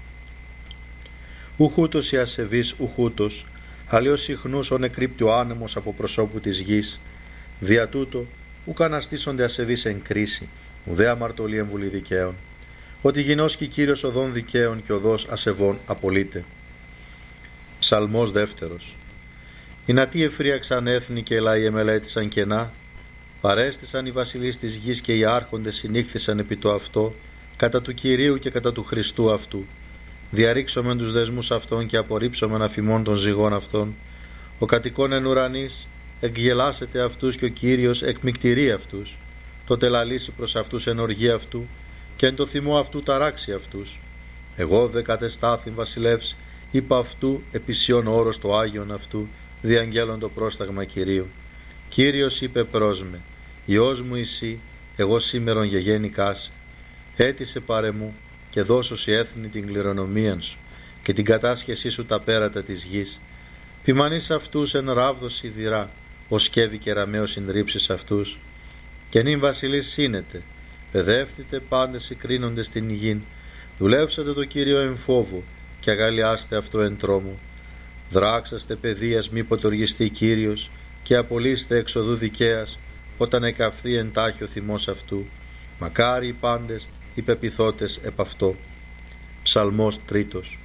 Ουχούτος η ασεβής ουχούτος, αλλιώς συχνούς ο νεκρύπτει ο άνεμος από προσώπου της γης, δια τούτο ουκ αναστήσονται ασεβείς εν κρίση, ουδέ αμαρτωλή εν βουλή δικαίων, ότι γινώσκει Κύριος οδών δικαίων και οδός ασεβών απολύται. Ψαλμός δεύτερος. Οι νατοί εφρίαξαν έθνη και λαοί εμελέτησαν κενά, παρέστησαν οι βασιλείς της γης και οι άρχοντες συνήχθησαν επί το αυτό, κατά του Κυρίου και κατά του Χριστού αυτού. Διαρρήξομεν τους δεσμούς αυτών και απορρίψομεν αφημών των ζυγών αυτών. Ο κατοικών εν ουρανής εκγελάσεται αυτούς και ο Κύριος εκμυκτηρεί αυτούς. Τότε λαλήσει προς αυτούς εν οργή αυτού και εν το θυμό αυτού ταράξει αυτούς. Εγώ δε κατεστάθην βασιλεύς, είπα αυτού επισιών όρος το Άγιον αυτού, διαγγέλων το πρόσταγμα Κυρίου. Κύριος είπε προς με, Υιός μου εσύ, εγώ σήμερον γεγέννηκάς, έτησε πάρε μου και δώσω η έθνη την κληρονομίαν σου και την κατάσχεσή σου τα πέρατα της γης. Ποιμανείς αυτούς εν ράβδος σιδηρά, ως σκεύη και ραμαίο συντρίψεις αυτούς. Και νυν βασιλείς σύνετε, παιδεύθητε πάντες συγκρίνοντες την υγιήν, δουλεύσατε το Κύριο εν φόβο και αγαλιάστε αυτό εν τρόμο. Δράξαστε παιδείας μη ποτοργιστεί Κύριος και απολύστε εξοδού δικαίας όταν εκαυθεί εντάχει ο θυμός αυτού. Μακάρι οι πάντες οι πεποιθώτες επ' αυτό. Ψαλμός τρίτος.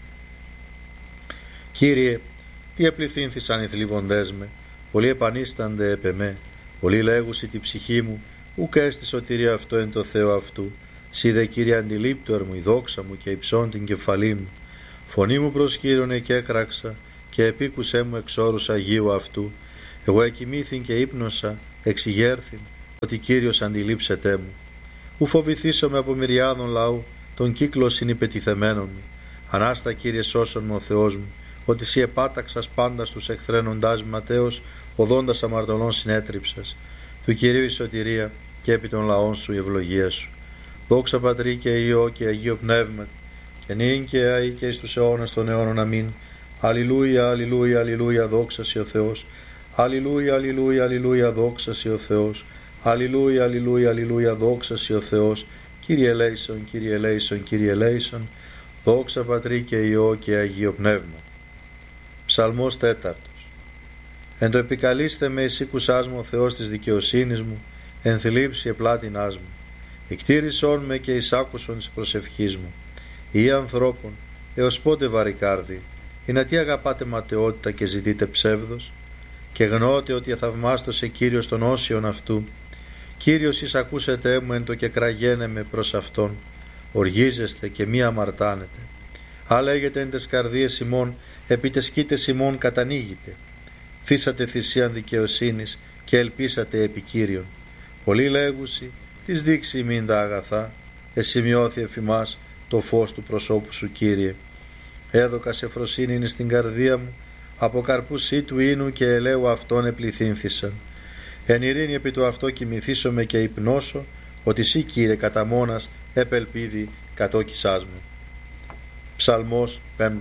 Κύριε, τι επληθύνθησαν οι θλιβοντές με, πολλοί επανίστανται επ' εμέ, πολλοί λέγουσι τη ψυχή μου, ουκ έστι σωτηρία αυτό εν το Θεό αυτού. Σύ δε Κύριε αντιλήπτωρ μου, η δόξα μου και υψών την κεφαλή μου. Φωνή μου προς Κύριον εκέκραξα και επίκουσέ μου εξ όρους Αγίου αυτού. Εγώ εκοιμήθην και ύπνοσα, εξηγέρθην, ότι Κύριος αντιλείψετέ μου. Ου φοβηθήσομαι από μυριάδων λαού, τον κύκλο συνυπετιθεμένων μου. Ανάστα, Κύριε, σώσον μου ο Θεός μου, ότι σοι επάταξας πάντα στους εχθρένοντάς ματέως, οδόντας αμαρτωλών συνέτριψας. Του Κυρίου η σωτηρία και επί των λαών σου η ευλογία σου. Δόξα Πατρί και Υιό και Αγίο Πνεύματι, και νυν και αεί και εις τους αιώνας των αιώνων. Αμήν. Αλληλούια, αλληλούια, αλληλούια, δόξα σοι ο Θεός. Αλληλούια, αλληλούια, αλληλούια, δόξα σοι ο Θεός. Αλληλούια, αλληλούια, αλληλούια, δόξα σοι ο Θεός. Κύριε ελέησον, Κύριε ελέησον, Κύριε ελέησον. Δόξα Πατρί και Υιό και Αγίο Πνεύμα. Ψαλμός 4. Εν το επικαλείστε με εις οίκουσάς μου ο Θεός της δικαιοσύνης μου, εν θλίψη επλάτινάς μου. Εκτήρησόν με και εισάκουσον της προσευχής μου. Ή ανθρώπων, έως πότε βαρικάρδι, ή να τι αγαπάτε ματαιότητα και ζητείτε ψεύδος, και γνώτε ότι αθαυμάστος Κύριος των όσιων αυτού. Κύριος εις ακούσετε μου εν το και κραγένε με προς Αυτόν, οργίζεστε και μη αμαρτάνετε. Α λέγετε εν τες καρδίες ημών, επί τες σκήτες ημών κατανοίγετε. Θύσατε θυσίαν δικαιοσύνης και ελπίσατε επί Κύριον. Πολλοί λέγουσι, τις δείξει ημίν τα αγαθά, εσημειώθη εφημάς το φως του προσώπου σου, Κύριε. Έδωκα σε φροσύνην στην καρδία μου, από καρπούς του ίνου και ελαίου αυτών επληθύνθησαν. Εν ειρήνη επί του αυτό κοιμηθήσομαι και υπνώσω, ότι σύ, Κύριε, κατά μόνας επελπίδη κατόκισάς μου. Ψαλμός 5.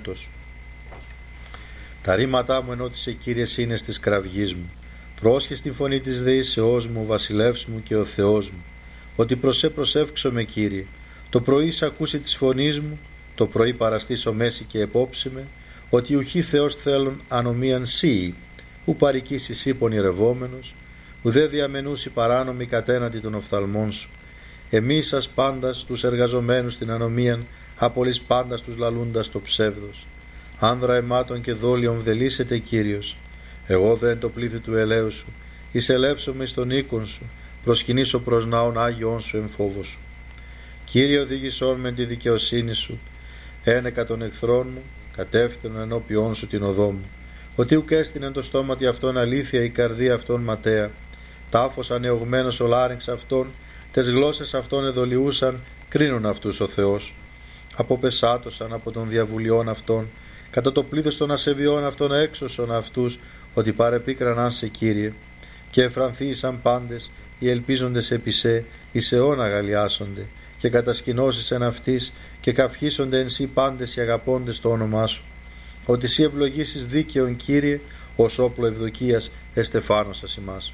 Τα ρήματά μου ενώτησε, Κύριε, είναι στις κραυγής μου. Πρόσχε τη φωνή της δεήσεώς μου, βασιλεύς μου και ο Θεός μου, ότι προσεύξομαι, Κύριε. Το πρωί σ' ακούσει της φωνής μου, το πρωί παραστήσω μέση και επόψιμε, ότι ουχή Θεός θέλουν ανομίαν σύ, ου παρικήσεις ή πονηρευόμενος, ουδέ διαμενούσι παράνομοι κατέναντι των οφθαλμών σου. Εμείς σας πάντας τους εργαζομένους στην ανομίαν, απολύς πάντας τους λαλούντας το ψεύδος. Άνδρα αιμάτων και δόλιων βδελίσετε, Κύριος. Εγώ δεν το πλήθη του ελαίου σου, εισελεύσομαι εις τον οίκον σου, προσκυνήσω προς ναόν Άγιον σου εν φόβο σου. Κύριε, οδήγησόν με τη δικαιοσύνη σου, ένεκα των εχθρών μου, κατεύθυνον ενώπιόν σου την οδό μου. Ότι ουκ έστεινεν το στόματι αυτόν αλήθεια, η καρδία αυτών ματέα. Τάφος ανεωγμένος ο λάρυγξ αυτών, τες γλώσσες αυτών εδολιούσαν, κρίνουν αυτούς ο Θεός. Αποπεσάτωσαν από των διαβουλιών αυτών, κατά το πλήθος των ασεβιών αυτών έξωσον αυτούς, ότι παρεπίκραναν σε, Κύριε. Και εφρανθήσαν πάντες, οι ελπίζοντες επί σε, εις αιών αγαλιάσονται, και κατασκηνώσεις εν αυτής, και καυχήσονται εν σύ πάντες οι αγαπώντες το όνομά σου. Ότι σύ ευλογήσεις δίκαιον, Κύριε, ως όπλο ευδοκίας εστεφάνωσας ημάς.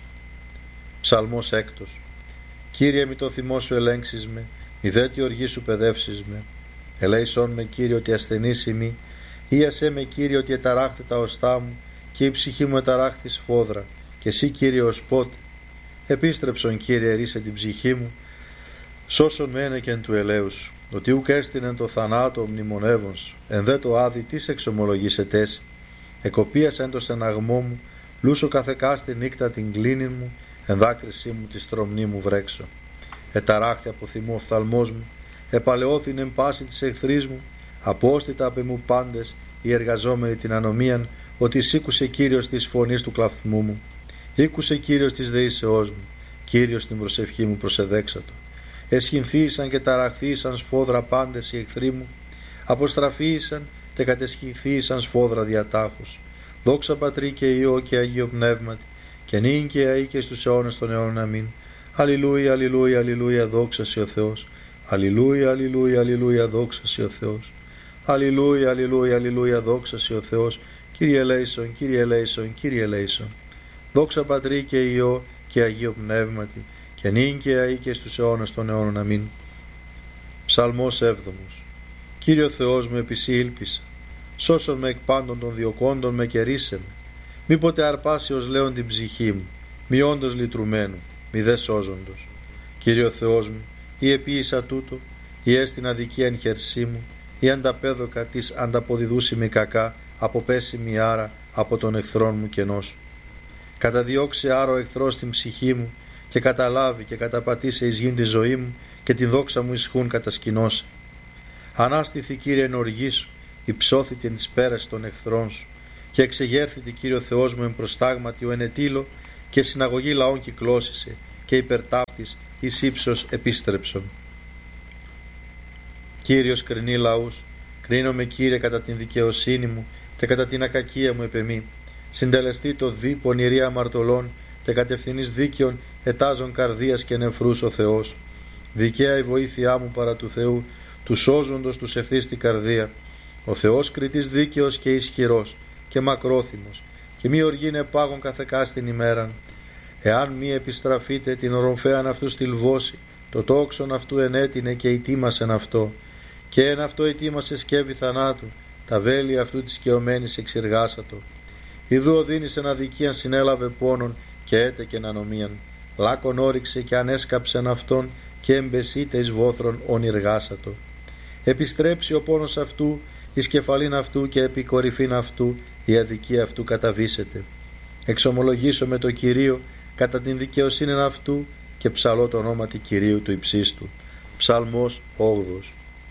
Ψαλμός 6. Κύριε, μη το θυμό σου ελέγξεις με, μη δε τη οργή σου παιδεύσεις με. Ελέησόν με, Κύριε, ότι ασθενής ημί, ίασέ με, Κύριε, ότι εταράχθη τα οστά μου, και η ψυχή μου εταράχθη σφόδρα, και εσύ, Κύριε, ως πότε. Επίστρεψον, Κύριε, ρίσε την ψυχή μου, σώσον με ένεκεν του ελαίου σου, ότι ουκ έστεινεν το θανάτο μνημονεύων σου, εν δε το άδει τις εξομολογήσετες. Εκοπίασεν το στεναγμό μου, λούσο καθεκά στη νύκτα την κλίνην μου, εν δάκρυσή μου τη στρομνή μου βρέξω. Εταράχθη από θυμού οφθαλμός μου, επαλαιώθην εν πάση της εχθρής μου, απόστητα απ' εμού πάντες οι εργαζόμενοι την ανομίαν, ότι σήκουσε Κύριος της φωνής του κλαθμού μου. Ήκουσε Κύριος της δεήσεώς μου, Κύριος την προσευχή μου προσεδέξατο. Εσχυνθήσαν και ταραχθήσαν σφόδρα πάντες οι εχθροί μου, αποστραφήσαν και κατεσχυνθήσαν σφόδρα διατάχους. Δόξα Πατρί και Υιό και Αγίο Πνεύματι, και νυν και αεί και στους αιώνας των αιώνων. Αμήν. Αλληλούια, αλληλούια, αλληλούια, δόξα σοι ο Θεός. Αλληλούια, αλληλούια, αλληλούια, δόξα σοι ο Θεός. Αλληλούια, αλληλούια, αλληλούια, δόξα σοι ο Θεός. Κύριε ελέησον, Κύριε ελέησον, Κύριε ελέησον. Δόξα Πατρί και Υιό και Αγίο Πνεύματι, και νυν και αεί και στους αιώνας των αιώνων. Αμήν. Ψαλμός 7. Κύριε Θεός μου, επί σοι ήλπισα. Σώσον με εκ πάντων των διωκόντων με και ρίσε με. Μήποτε αρπάσει ως λέον την ψυχή μου, μη όντως λυτρουμένου, μη δε σώζοντος. Κύριε Θεός μου, ή επίησα τούτο, ή έστιν αδικία εν χερσί μου, ή ανταπέδοκα της ανταποδιδούσιμη κακά, αποπέσιμη άρα από τον εχθρόν μου κενός. Καταδιώξε άρα ο εχθρός την ψυχή μου, και καταλάβει και καταπατήσε εις γην τη ζωή μου, και την δόξα μου ισχούν κατασκηνώσε. Ανάστηθη, Κύριε, εν οργή σου, υψώθη την τις πέρας των εχθρών σου, και εξεγέρθητη Κύριο Θεός μου εμπροστάγματι ο ενετήλο και συναγωγή λαών κυκλώσισε και υπερτάφτης εις ύψος επίστρεψον. Κύριος κρινεί λαούς, κρίνομαι Κύριε κατά την δικαιοσύνη μου και κατά την ακακία μου επεμή. Συντελεστεί το δι πονηρή αμαρτωλών και κατευθυνής δίκαιων ετάζων καρδίας και νεφρούς ο Θεός. Δικαία η βοήθειά μου παρά του Θεού, του σώζοντος τους ευθύς την καρδία. Ο Θεός κριτής δίκαιος και ισχυρός και μακρόθυμος και μη οργήν επάγων καθεκά στην ημέραν. Εάν μη επιστραφείτε την ορομφέαν αυτού στυλβώσει, το τόξον αυτού ενέτεινε και ητήμασεν αυτό, και εν αυτό ητήμασε σκεύη θανάτου, τα βέλη αυτού της σκεωμένης εξηργάσατο. Ιδού οδύνησεν αδικίαν συνέλαβε πόνον και έτεκεν ανομίαν. Λάκον όριξε και ανέσκαψεν αυτόν και εμπεσίτε εις βόθρων ονειργάσατο. Επιστρέψει ο πόνος αυτού εις κεφαλήν αυτού και επί κορυφήν αυτού η αδικία αυτού καταβήσεται. Εξομολογήσω με το Κυρίο κατά την δικαιοσύνη αυτού και ψαλώ το ονόματι Κυρίου του υψίστου. Ψαλμός 8.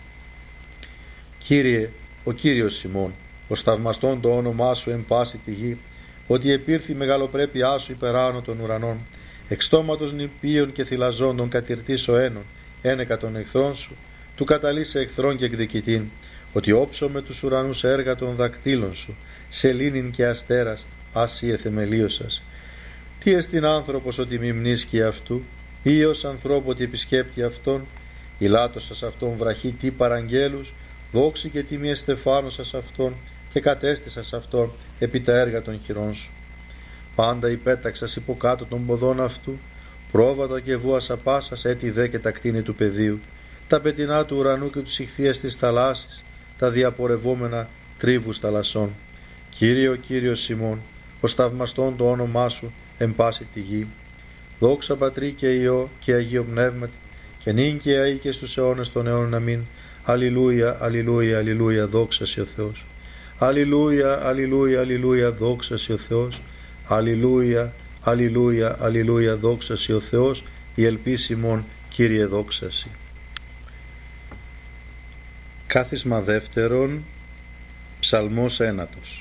Κύριε, ο Κύριος ημών, ως θαυμαστόν το όνομά σου εν πάση τη γη, ότι επήρθη η μεγαλοπρέπειά σου υπεράνω των ουρανών, εξ στόματος νηπίων και θυλαζόντων κατηρτής ο ένων, ένεκα των εχθρών σου, του καταλύσε εχθρών και εκδικητήν, ότι όψω με τους ουρανούς έργα των δακτύλων σου, σελήνην και αστέρας, άσυε θεμελίωσας. Τι εστιν άνθρωπος ότι μη μνήσκει αυτού, ή ως ανθρώπου ότι επισκέπτει αυτόν, ηλάτωσας αυτόν βραχή τι παραγγέλους, δόξη και τιμή εστεφάνωσας αυτόν και κατέστησας αυτόν επί τα έργα των χειρών σου. Πάντα υπέταξας υποκάτω των ποδών αυτού, πρόβατα και βούασα πάσας έτι δε και τα κτίνη του πεδίου, τα πετεινά του ουρανού και τους ηχθείες της θαλάσσης, τα διαπορευόμενα τρίβους θαλασσών. Κύριε ο Κύριος ημών, ως θαυμαστόν το όνομά σου εν πάση τη γη. Δόξα Πατρί και Υιό και Αγίο Πνεύματι, και νυν και αεί και στους αιώνες των αιώνων αμήν. Αλληλούια, αλληλούια, αλληλούια, δόξα σε ο Θεός. Αλληλούια, αλληλούια, αλληλούια, δόξα σε ο Θεός. Αλληλούια, αλληλούια, αλληλούια, δόξα σε ο Θεός. Η ελπίσιμον Κύριε δόξαση. Κάθισμα δεύτερον, ψαλμός ένατος.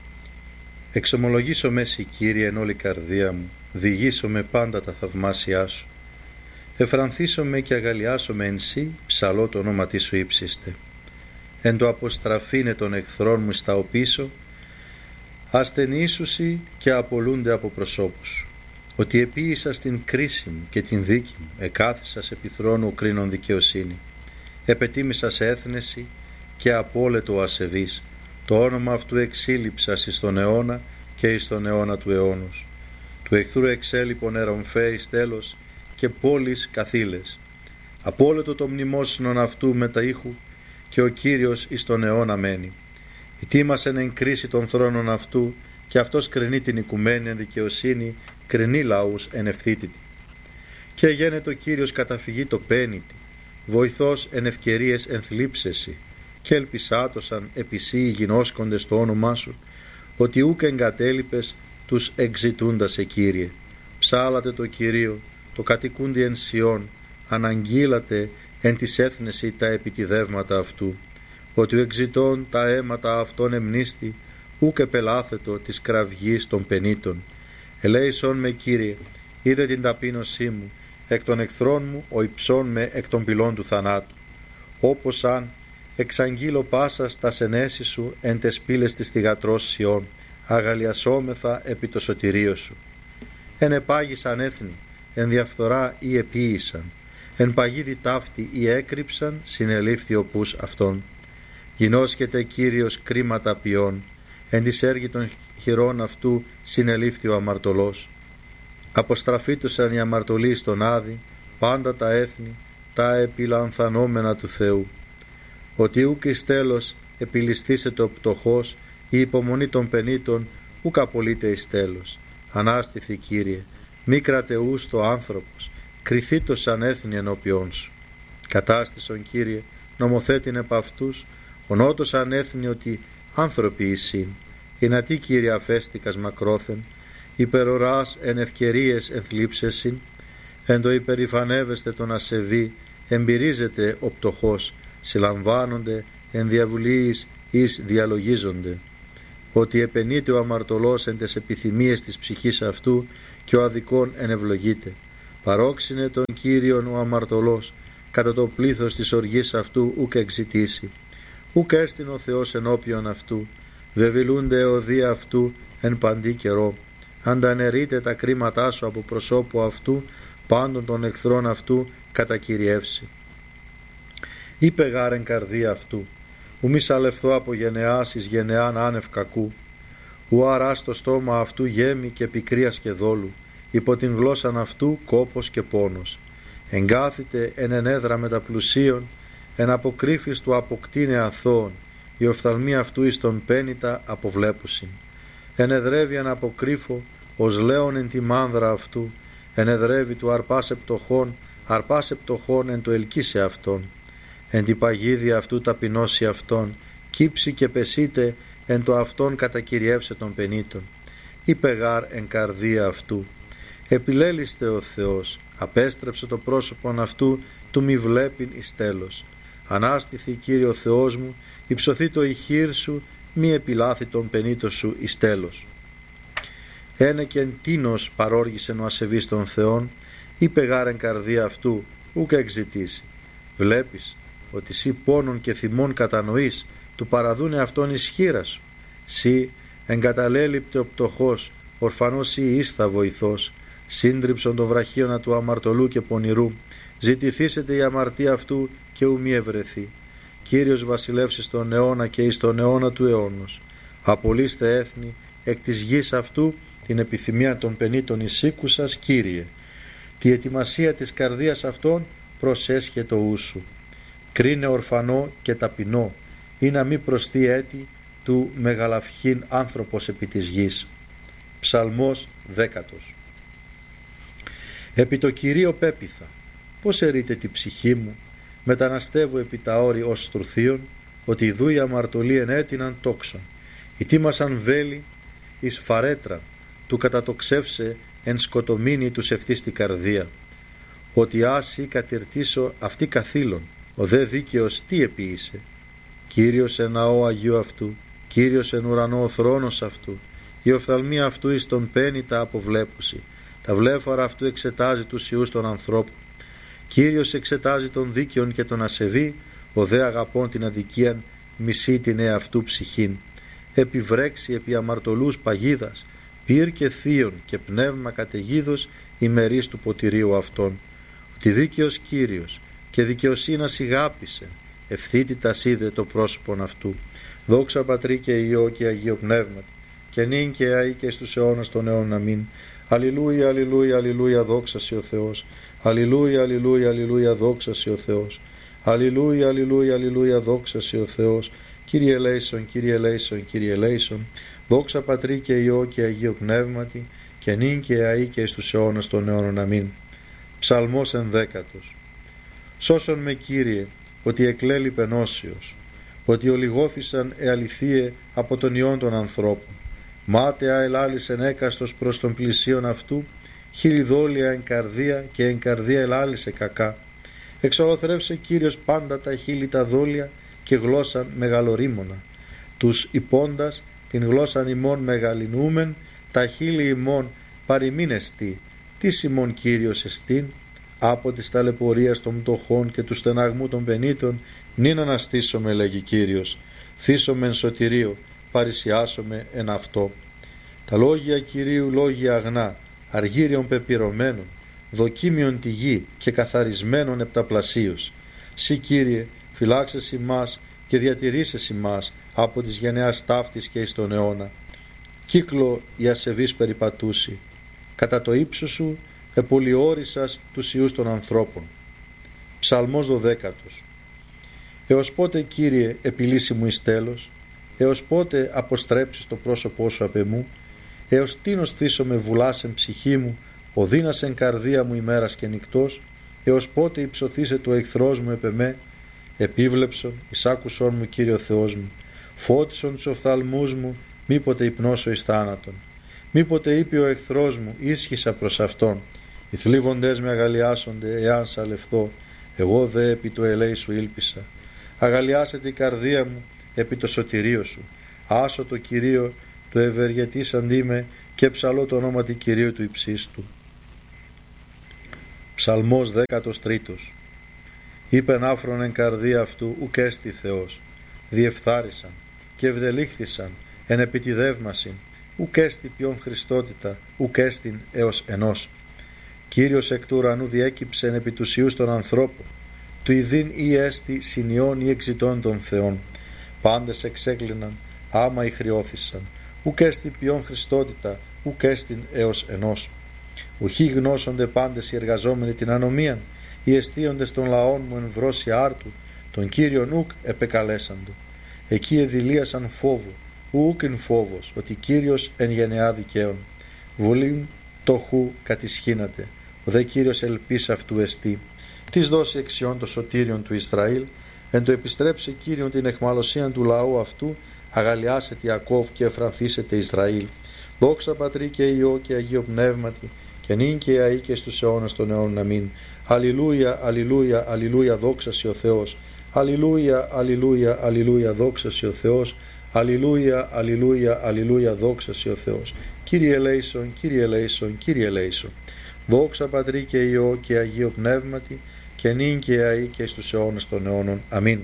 Εξομολογήσω με σοι Κύριε εν όλη καρδία μου, διηγήσω με πάντα τα θαυμάσια σου. Εφρανθήσω με και αγαλιάσω με εν σύ, ψαλώ το όνομα σου ύψιστε. Εν το αποστραφήνε των εχθρών μου στα οπίσω, ασθενήσουσι και απολούνται από προσώπους. Ότι επίησα στην κρίση μου και την δίκη μου, εκάθισα σε επιθρόνου κρίνων δικαιοσύνη. Επετίμησα σε έθνεση και απόλετο ασεβής. Το όνομα αυτού εξήλυψας εις τον αιώνα και εις τον αιώνα του αιώνους. Του εχθρού εξέλιπων ερομφέης τέλος και πόλεις καθήλες. Απόλετο το μνημόσυνον αυτού με τα ήχου και ο Κύριος εις τον αιώνα μένει. Ητήμασεν εν κρίση των θρόνων αυτού και αυτός κρινεί την οικουμένη εν δικαιοσύνη, κρινεί λαούς εν ευθύτητη. Και γένετο ο Κύριος καταφυγή το πένητη, βοηθός εν ευκαιρίες εν θλίψεση, και ελπισάτωσαν επισύ οι γινώσκοντες το όνομά σου, ότι ούκ εγκατέλειπες τους εξητούντας σε Κύριε. Ψάλατε το Κυρίο, το κατοικούντι εν Σιών, αναγγείλατε εν της έθνεση τα επιτιδεύματα αυτού, ότι ο εξητών τα αίματα αυτών εμνίστη, ούκ επελάθετο της κραυγής των πενήτων. Ελέησον με Κύριε, είδε την ταπείνωσή μου, εκ των εχθρών μου ο υψών με εκ των πυλών του θανάτου. Όπως αν εξαγγείλω πάσας τα σενέση σου εν τες πύλες της θυγατρός Σιών, αγαλιασόμεθα επί το σωτηρίο σου. Εν επάγησαν έθνη, εν διαφθορά ή επίησαν, εν παγίδι ταύτη ή έκρυψαν, συνελήφθη ο πούς αυτών. Γινώσκεται Κύριος κρίματα ποιών, εν της έργη των χειρών αυτού συνελήφθη ο αμαρτωλός. Αποστραφήτωσαν οι αμαρτωλοί στον Άδη, πάντα τα έθνη, τα επιλανθανόμενα του Θεού. Ότι ούκ εις τέλος επιληστήσεται ο πτωχός, η υπομονή των πενήτων ούκ απολύται εις τέλος. Ανάστηθη Κύριε, μη κρατεούς το άνθρωπος, κριθήτως σαν έθνη ενώπιόν σου. Κατάστησον Κύριε, νομοθέτην επ' αυτούς, ονότος αν έθνη ότι άνθρωποι εισήν. Ηνατί Κύριε αφέστικας μακρόθεν, υπεροράς εν ευκαιρίες εν θλίψεσιν, εν το υπερηφανεύεστε τον ασεβή, εμπειρίζεται ο πτωχός, συλλαμβάνονται εν διαβουλίης εις διαλογίζονται. ότι επενείται ο αμαρτωλός εν τες επιθυμίες της ψυχής αυτού και ο αδικών ενευλογείται. Παρόξυνε τον Κύριον ο αμαρτωλός, κατά το πλήθος της οργής αυτού ουκ εξητήσει. Ουκ έστειν ο Θεός ενώπιον αυτού, βεβηλούνται εωδία αυτού εν παντή καιρό. Ανταναιρείται τα κρίματά σου από προσώπου αυτού, πάντων των εχθρών αυτού κατακυριεύσει. Είπε γάρεν καρδία αυτού, ου μη σαλευθώ από γενεάς εις γενεάν άνευ κακού, ου αράς το στόμα αυτού γέμη και πικρίας και δόλου, υπό την γλώσσαν αυτού κόπος και πόνος. Εγκάθητε εν ενέδρα μεταπλουσίων, εν αποκρύφης του αποκτήνε αθώων, η οφθαλμή αυτού εις τον πένητα αποβλέπουσιν. Ενεδρεύει εν αποκρύφω, ως λέον εν τη μάνδρα αυτού, ενεδρεύει του αρπάσε πτωχών εν το ελκύσε αυτόν. Εν τη παγίδια αυτού ταπεινώσει αυτόν, κύψει και πεσείτε εν το αυτόν κατακυριεύσε των πενήτων. Είπε γάρ εν καρδία αυτού, επιλέλιστε ο Θεός, απέστρεψε το πρόσωπον αυτού, του μη βλέπειν εις τέλος. Ανάστηθη Κύριο Θεός μου, υψωθεί το ηχείρ σου, μη επιλάθη τον πενήτο σου εις τέλος. Ένεκεν τίνος παρόργησεν ο ασεβής των Θεών, είπε γάρ εν καρδία αυτού, ουκ εξητήσει. Βλέπεις ότι σύ πόνον και θυμών κατανοείς, του παραδούνε αυτόν ισχύρα σου. Σύ εγκαταλέλειπτε ο πτωχός, ορφανός σύ ήστα βοηθός, σύντριψον το βραχίωνα του αμαρτωλού και πονηρού, ζητηθήσετε η αμαρτία αυτού και ου μη ευρεθεί. Κύριος βασιλεύσει στον αιώνα και εις τον αιώνα του αιώνος. Απολύστε έθνη, εκ της γης αυτού την επιθυμία των πενήτων εισήκουσας, Κύριε. Τη ετοιμασία της καρδίας αυτών προσέσχε το ούσου. Κρίνε ορφανό και ταπεινό, ή να μη προστεί έτη του μεγαλαυχήν άνθρωπος επί της γης. Ψαλμός 10. Επί το Κυρίο πέπιθα, πώς ερείτε τη ψυχή μου, μεταναστεύω επί τα όρη ως στρουθίων, ότι ιδού οι αμαρτωλοί ενέτειναν τόξον, ητήμασαν βέλη εις φαρέτρα, του κατατοξεύσε εν σκοτομήνη τους ευθύς τη καρδία, ότι άσυ κατηρτήσω αυτή καθήλων, ο δε δίκαιος τι επίησε. Κύριος εν ναό Αγίου αυτού, Κύριος εν ουρανό ο θρόνος αυτού, η οφθαλμή αυτού εις τον πένητα αποβλέπουση, τα βλέφαρα αυτού εξετάζει τους ιούς των ανθρώπων. Κύριος εξετάζει τον δίκαιον και τον ασεβή, ο δε αγαπών την αδικίαν μισεί την εαυτού ψυχήν. Επιβρέξει επί αμαρτωλούς παγίδας, πυρ και θείον και πνεύμα καταιγίδος ημερής του ποτηρίου αυτών. Ότι δίκαιος Κύριος και δικαιοσύνας ηγάπησε, ευθύτητας είδε το πρόσωπον αυτού. Δόξα Πατρί και Υιό και Αγίο Πνεύματι, και νυν και αεί και στους αιώνας των αιώνων. Αμήν. Αλληλούια, αλληλούια, αλληλούια, δόξα σοι ο Θεός. Αλληλούια, αλληλούια, αλληλούια, δόξα σοι ο Θεός. Αλληλούια, αλληλούια, αλληλούια, δόξα σοι ο Θεός. Κύριε ελέησον, Κύριε ελέησον, Κύριε ελέησον. Δόξα Πατρί και Υιό και Αγίο Πνεύματι, και νυν και αεί και στους αιώνας των αιώνων. Αμήν. Ψαλμός 11. Σώσον με, Κύριε, ότι εκλέλει πενώσιος, ότι ολιγώθησαν εαληθείε από τον ιόν των ανθρώπων. Μάταια ελάλησεν έκαστος προς τον πλησίον αυτού, χιλιδόλια εν καρδία και εν καρδία ελάλησε κακά. Εξολοθρεύσε Κύριος πάντα τα χείλη τα δόλια και γλώσσαν μεγαλορίμωνα. Τους υπόντας την γλώσσαν ημών μεγαλυνούμεν, τα χείλη ημών παρημείνεστη. Τι ημών Κύριος εστίν, από της ταλαιπωρίας των πτωχών και του στεναγμού των πενήτων, νυν αναστήσομαι, λέγει Κύριος, θύσομαι εν σωτηρίο, παρησιάσομαι εν αυτό. Τα λόγια Κυρίου λόγια αγνά, αργύριον πεπυρωμένων, δοκίμιον τη γη και καθαρισμένων επταπλασίως. Συ, Κύριε, φυλάξεσαι ημάς και διατηρήσεσαι ημάς από της γενεάς ταύτης και εις τον αιώνα. Κύκλο η ασεβής περιπατούσι, κατά το ύψος σου επολιόρισας τους ιούς των ανθρώπων. Ψαλμός 12. Έως πότε, Κύριε, επιλύσει μου εις τέλος, έως πότε αποστρέψεις το πρόσωπό σου απ' εμού, έως τίνος θύσομαι βουλάσεν ψυχή μου, οδύνασεν καρδία μου ημέρας και νυκτός, έως πότε υψωθήσε το εχθρός μου επ' εμέ, επίβλεψον, εισάκουσον μου, Κύριο Θεός μου, φώτισον τους οφθαλμούς μου, μήποτε υπνώσω εις θάνατον. Μήποτε είπε ο εχθρός μου, ίσχυσα προς αυτόν, οι θλίβοντές με αγαλιάσονται, εάν σαλευθώ, εγώ δε επί το ελέη σου ήλπισα. Αγαλιάσετε η καρδία μου επί το σωτηρίο σου. Άσω το Κυρίο το ευεργετήσαν είμαι και ψαλώ το όνομα του Κυρίου του υψίστου. Ψαλμός 13. Είπεν άφρον εν καρδία αυτού ουκ έστι Θεός, διεφθάρισαν και ευδελήχθησαν εν επιτιδεύμασιν, ουκ έστι ποιον Χριστότητα, ουκ έστιν έως ενός. Κύριος εκ του ουρανού διέκυψεν επί τους ιούς των ανθρώπων, του ιδίν ή έστι συνειών ή εξητών των Θεών. Πάντες εξέκλειναν, άμα ηχριώθησαν, ουκ έστι ποιον Χριστότητα, ουκ έστιν έως ενός. Ουχή γνώσονται πάντες οι εργαζόμενοι την ανομίαν, οι εστίοντες των λαών μου εν βρώση άρτου, τον Κύριον ουκ επεκαλέσαντο. Εκεί εδηλίασαν φόβο, ουκ εν φόβος, ότι Κύριος εν γενεά δικαίων. Βουλήν το χου κατησχύνατε, ο δε Κύριος ελπίς αυτού εστί. Της δώσει εξιών το σωτήριον του Ισραήλ, εν το επιστρέψε Κύριον την εχμαλωσίαν του λαού αυτού, αγαλιάσετε Ιακώβ και εφρανθήσετε Ισραήλ. Δόξα Πατρί και Υιό και Αγίο Πνεύματι, και νυν και αεί και στους αιώνας των αιώνων. Αμήν. Αλληλούια, αλληλούια, αλληλούια, δόξασι ο Θεός. Αλληλούια, αλληλούια, αλληλούια, δόξασι ο Θεός. Αλληλούια, αλληλούια, αλληλούια, δόξασι ο Θεός. Κύριε ελέησον, Κύριε ελέησον, Κύριε ελέησον. Δόξα Πατρί και Υιό και Αγίο Πνεύματι, και νυν και αεί και στους αιώνας των αιώνων. Αμήν.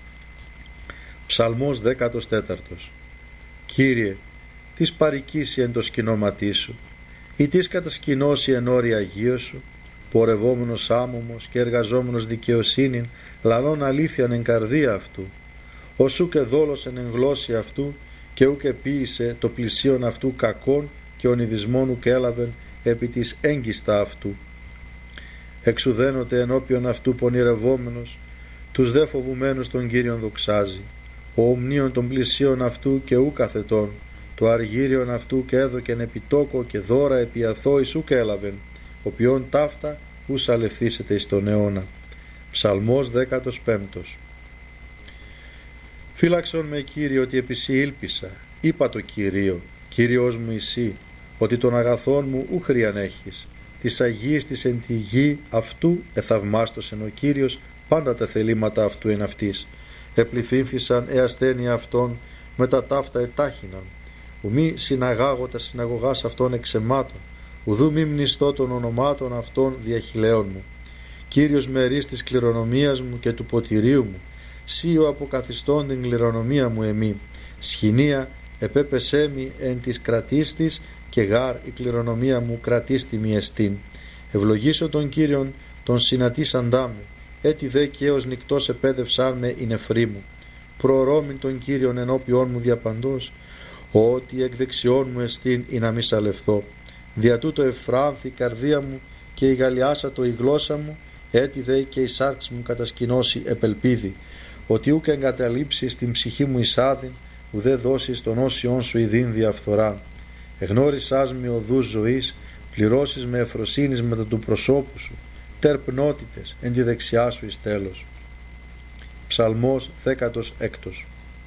Ψαλμός 14. Κύριε, της παρικήσει εν το σκηνώματί σου, ή της κατασκηνώσει εν όρη Αγίου σου, πορευόμενος άμωμος και εργαζόμενος δικαιοσύνην, λαλών αλήθειαν εν καρδία αυτού, ως ουκ εδόλωσεν εν γλώσση αυτού, και ουκ επίησε το πλησίον αυτού κακόν, και ονειδισμόν ουκ έλαβεν επί της έγκιστα αυτού. Εξουδένωτε ενώπιον αυτού πονηρευόμενος, τους δε φοβουμένους τον Κύριον δοξάζει, ο ομνίων των πλησίων αυτού και ουκ αθετών, το αργύριον αυτού και έδωκεν επιτόκο και δώρα επί αθώης ουκ έλαβεν, οποίον ταύτα ους αλευθύσετε εις τον αιώνα. Ψαλμός 15. Φύλαξον με Κύριε ότι επί σοι ήλπισα, είπα το Κυρίο, Κύριος μου εσύ, ότι των αγαθών μου ούχριαν έχεις, της αγίας της εν τη γη αυτού εθαυμάστοσεν ο Κύριος, πάντα τα θελήματα αυτού εν αυτής. Επληθύνθησαν ασθένεια αυτών, με τα ταύτα ετάχυναν. Ουμή συναγάγω τα συναγωγάς αυτών εξαιμάτων, ουδού μη μνηστώ των ονομάτων αυτών διαχειλαίων μου. Κύριος μερής της κληρονομίας μου και του ποτηρίου μου, σίω αποκαθιστών την κληρονομία μου εμή. Σχοινία επέπεσέ μη εν της κρατίστης, και γάρ η κληρονομία μου κρατίστη μη εστίν. Ευλογήσω τον Κύριον τον συνατήσαντά με, έτι δε και ως νυκτός επέδευσάν με η νεφρή μου. Προωρώμην τον Κύριον ενώπιόν μου διαπαντός, ότι εκ δεξιών μου εστίν ή να μη σαλευθώ. Δια τούτο ευφράνθη η καρδία μου και η γαλιάσατο η γλώσσα μου, έτι δε και η σάρξ μου κατασκηνώσει επελπίδη, ότι ούκ εγκαταλείψεις την ψυχή μου εισάδην, ουδέ δώσεις τον όσιον σου ειδήν διαφθοράν. Εγνώρισάς με οδούς ζωής, πληρώσεις με ευφροσύνης μετά του προσώπου σου, τερπνότητες εν τη δεξιά σου εις τέλος. Ψαλμός 16.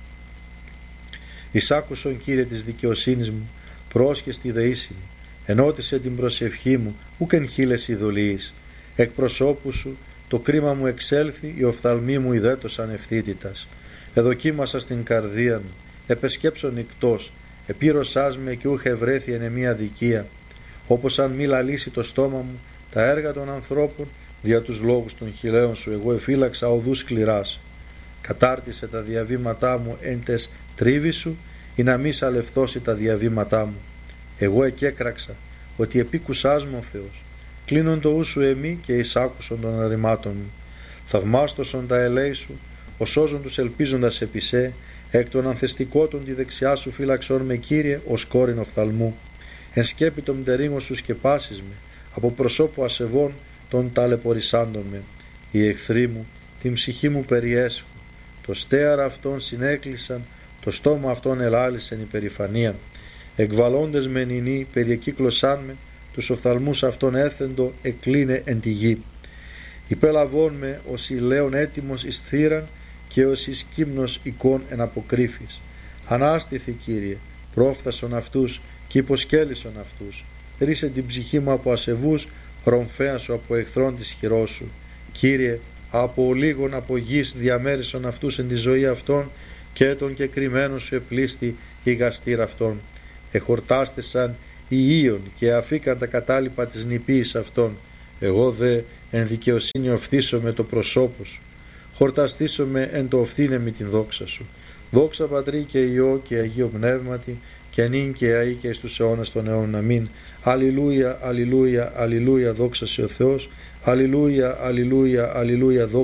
Εισάκουσον Κύριε της δικαιοσύνης μου, πρόσχες τη δεήση μου, ενώτισε την προσευχή μου, ουκ εν χείλες ειδωλίης. Εκ προσώπου σου το κρίμα μου εξέλθει, οι οφθαλμοί μου ιδέτωσαν ευθύτητας. Εδοκίμασα στην καρδία μου, επεσκέψω νυκτός, επήρωσάς με και ούχ ευρέθη εν εμία αδικία. Όπως αν μη λαλήσει το στόμα μου τα έργα των ανθρώπων, δια τους λόγους των χιλέων σου εγώ εφύλαξα οδούς σκληράς. Κατάρτισε τα διαβήματά μου εν τες τρίβη σου, ή να μη σαλευθώσει τα διαβήματά μου. Εγώ εκέκραξα ότι επίκουσάς μου ο Θεός. Κλείνον το ου σου εμεί και εισάκουσον των αρρημάτων μου. Θαυμάστοσον τα ελέη σου, οσόζον τους ελπίζοντας επί σε, εκ των ανθεστικότων τη δεξιά σου φύλαξον με Κύριε ως κόρην οφθαλμού. Εν σκέπη των μτερίγων σου σκεπάσεις με, από προσώπου ασεβών των ταλαιπωρησάντων με. Οι εχθροί μου την ψυχή μου περιέσχουν, το στέαρα αυτών συνέκλεισαν, το στόμα αυτών ελάλησεν υπερηφανίαν. Εκβαλώντες με νηνή περιεκύκλωσάν με, τους οφθαλμούς αυτών έθεντο εκλίνε εν τη γη. Υπέλαβόν με ως ηλέον έτοιμος εις θύραν, και ως εις κύμνος εικόν εν αποκρύφης. Ανάστηθη Κύριε, πρόφθασον αυτούς και υποσκέλισον αυτούς. Ρίσε την ψυχή μου από ασεβούς, ρομφέαν σου από εχθρόν της χειρός σου. Κύριε, από ολίγων από γης διαμέρισον αυτούς εν τη ζωή αυτών, και τον κεκριμένο σου επλήστη η γαστήρα αυτών. εχορτάστησαν οι Ήων και αφήκαν τα κατάλοιπα της νηπίης αυτών. Εγώ δε εν δικαιοσύνη οφθήσω με το προσώπο σου. Χορταστήσω εν το οφθήνε με την δόξα σου. Δόξα Πατρί και Υιό και Αγίο Πνεύματι, και νυν και αεί και εις τους αιώνας των αιώνων. Αμήν. Αλληλούια, αλληλούια, αλληλούια, δόξα σε ο Θεός. Αλληλούια, αλληλούια, αλληλούια, δόξα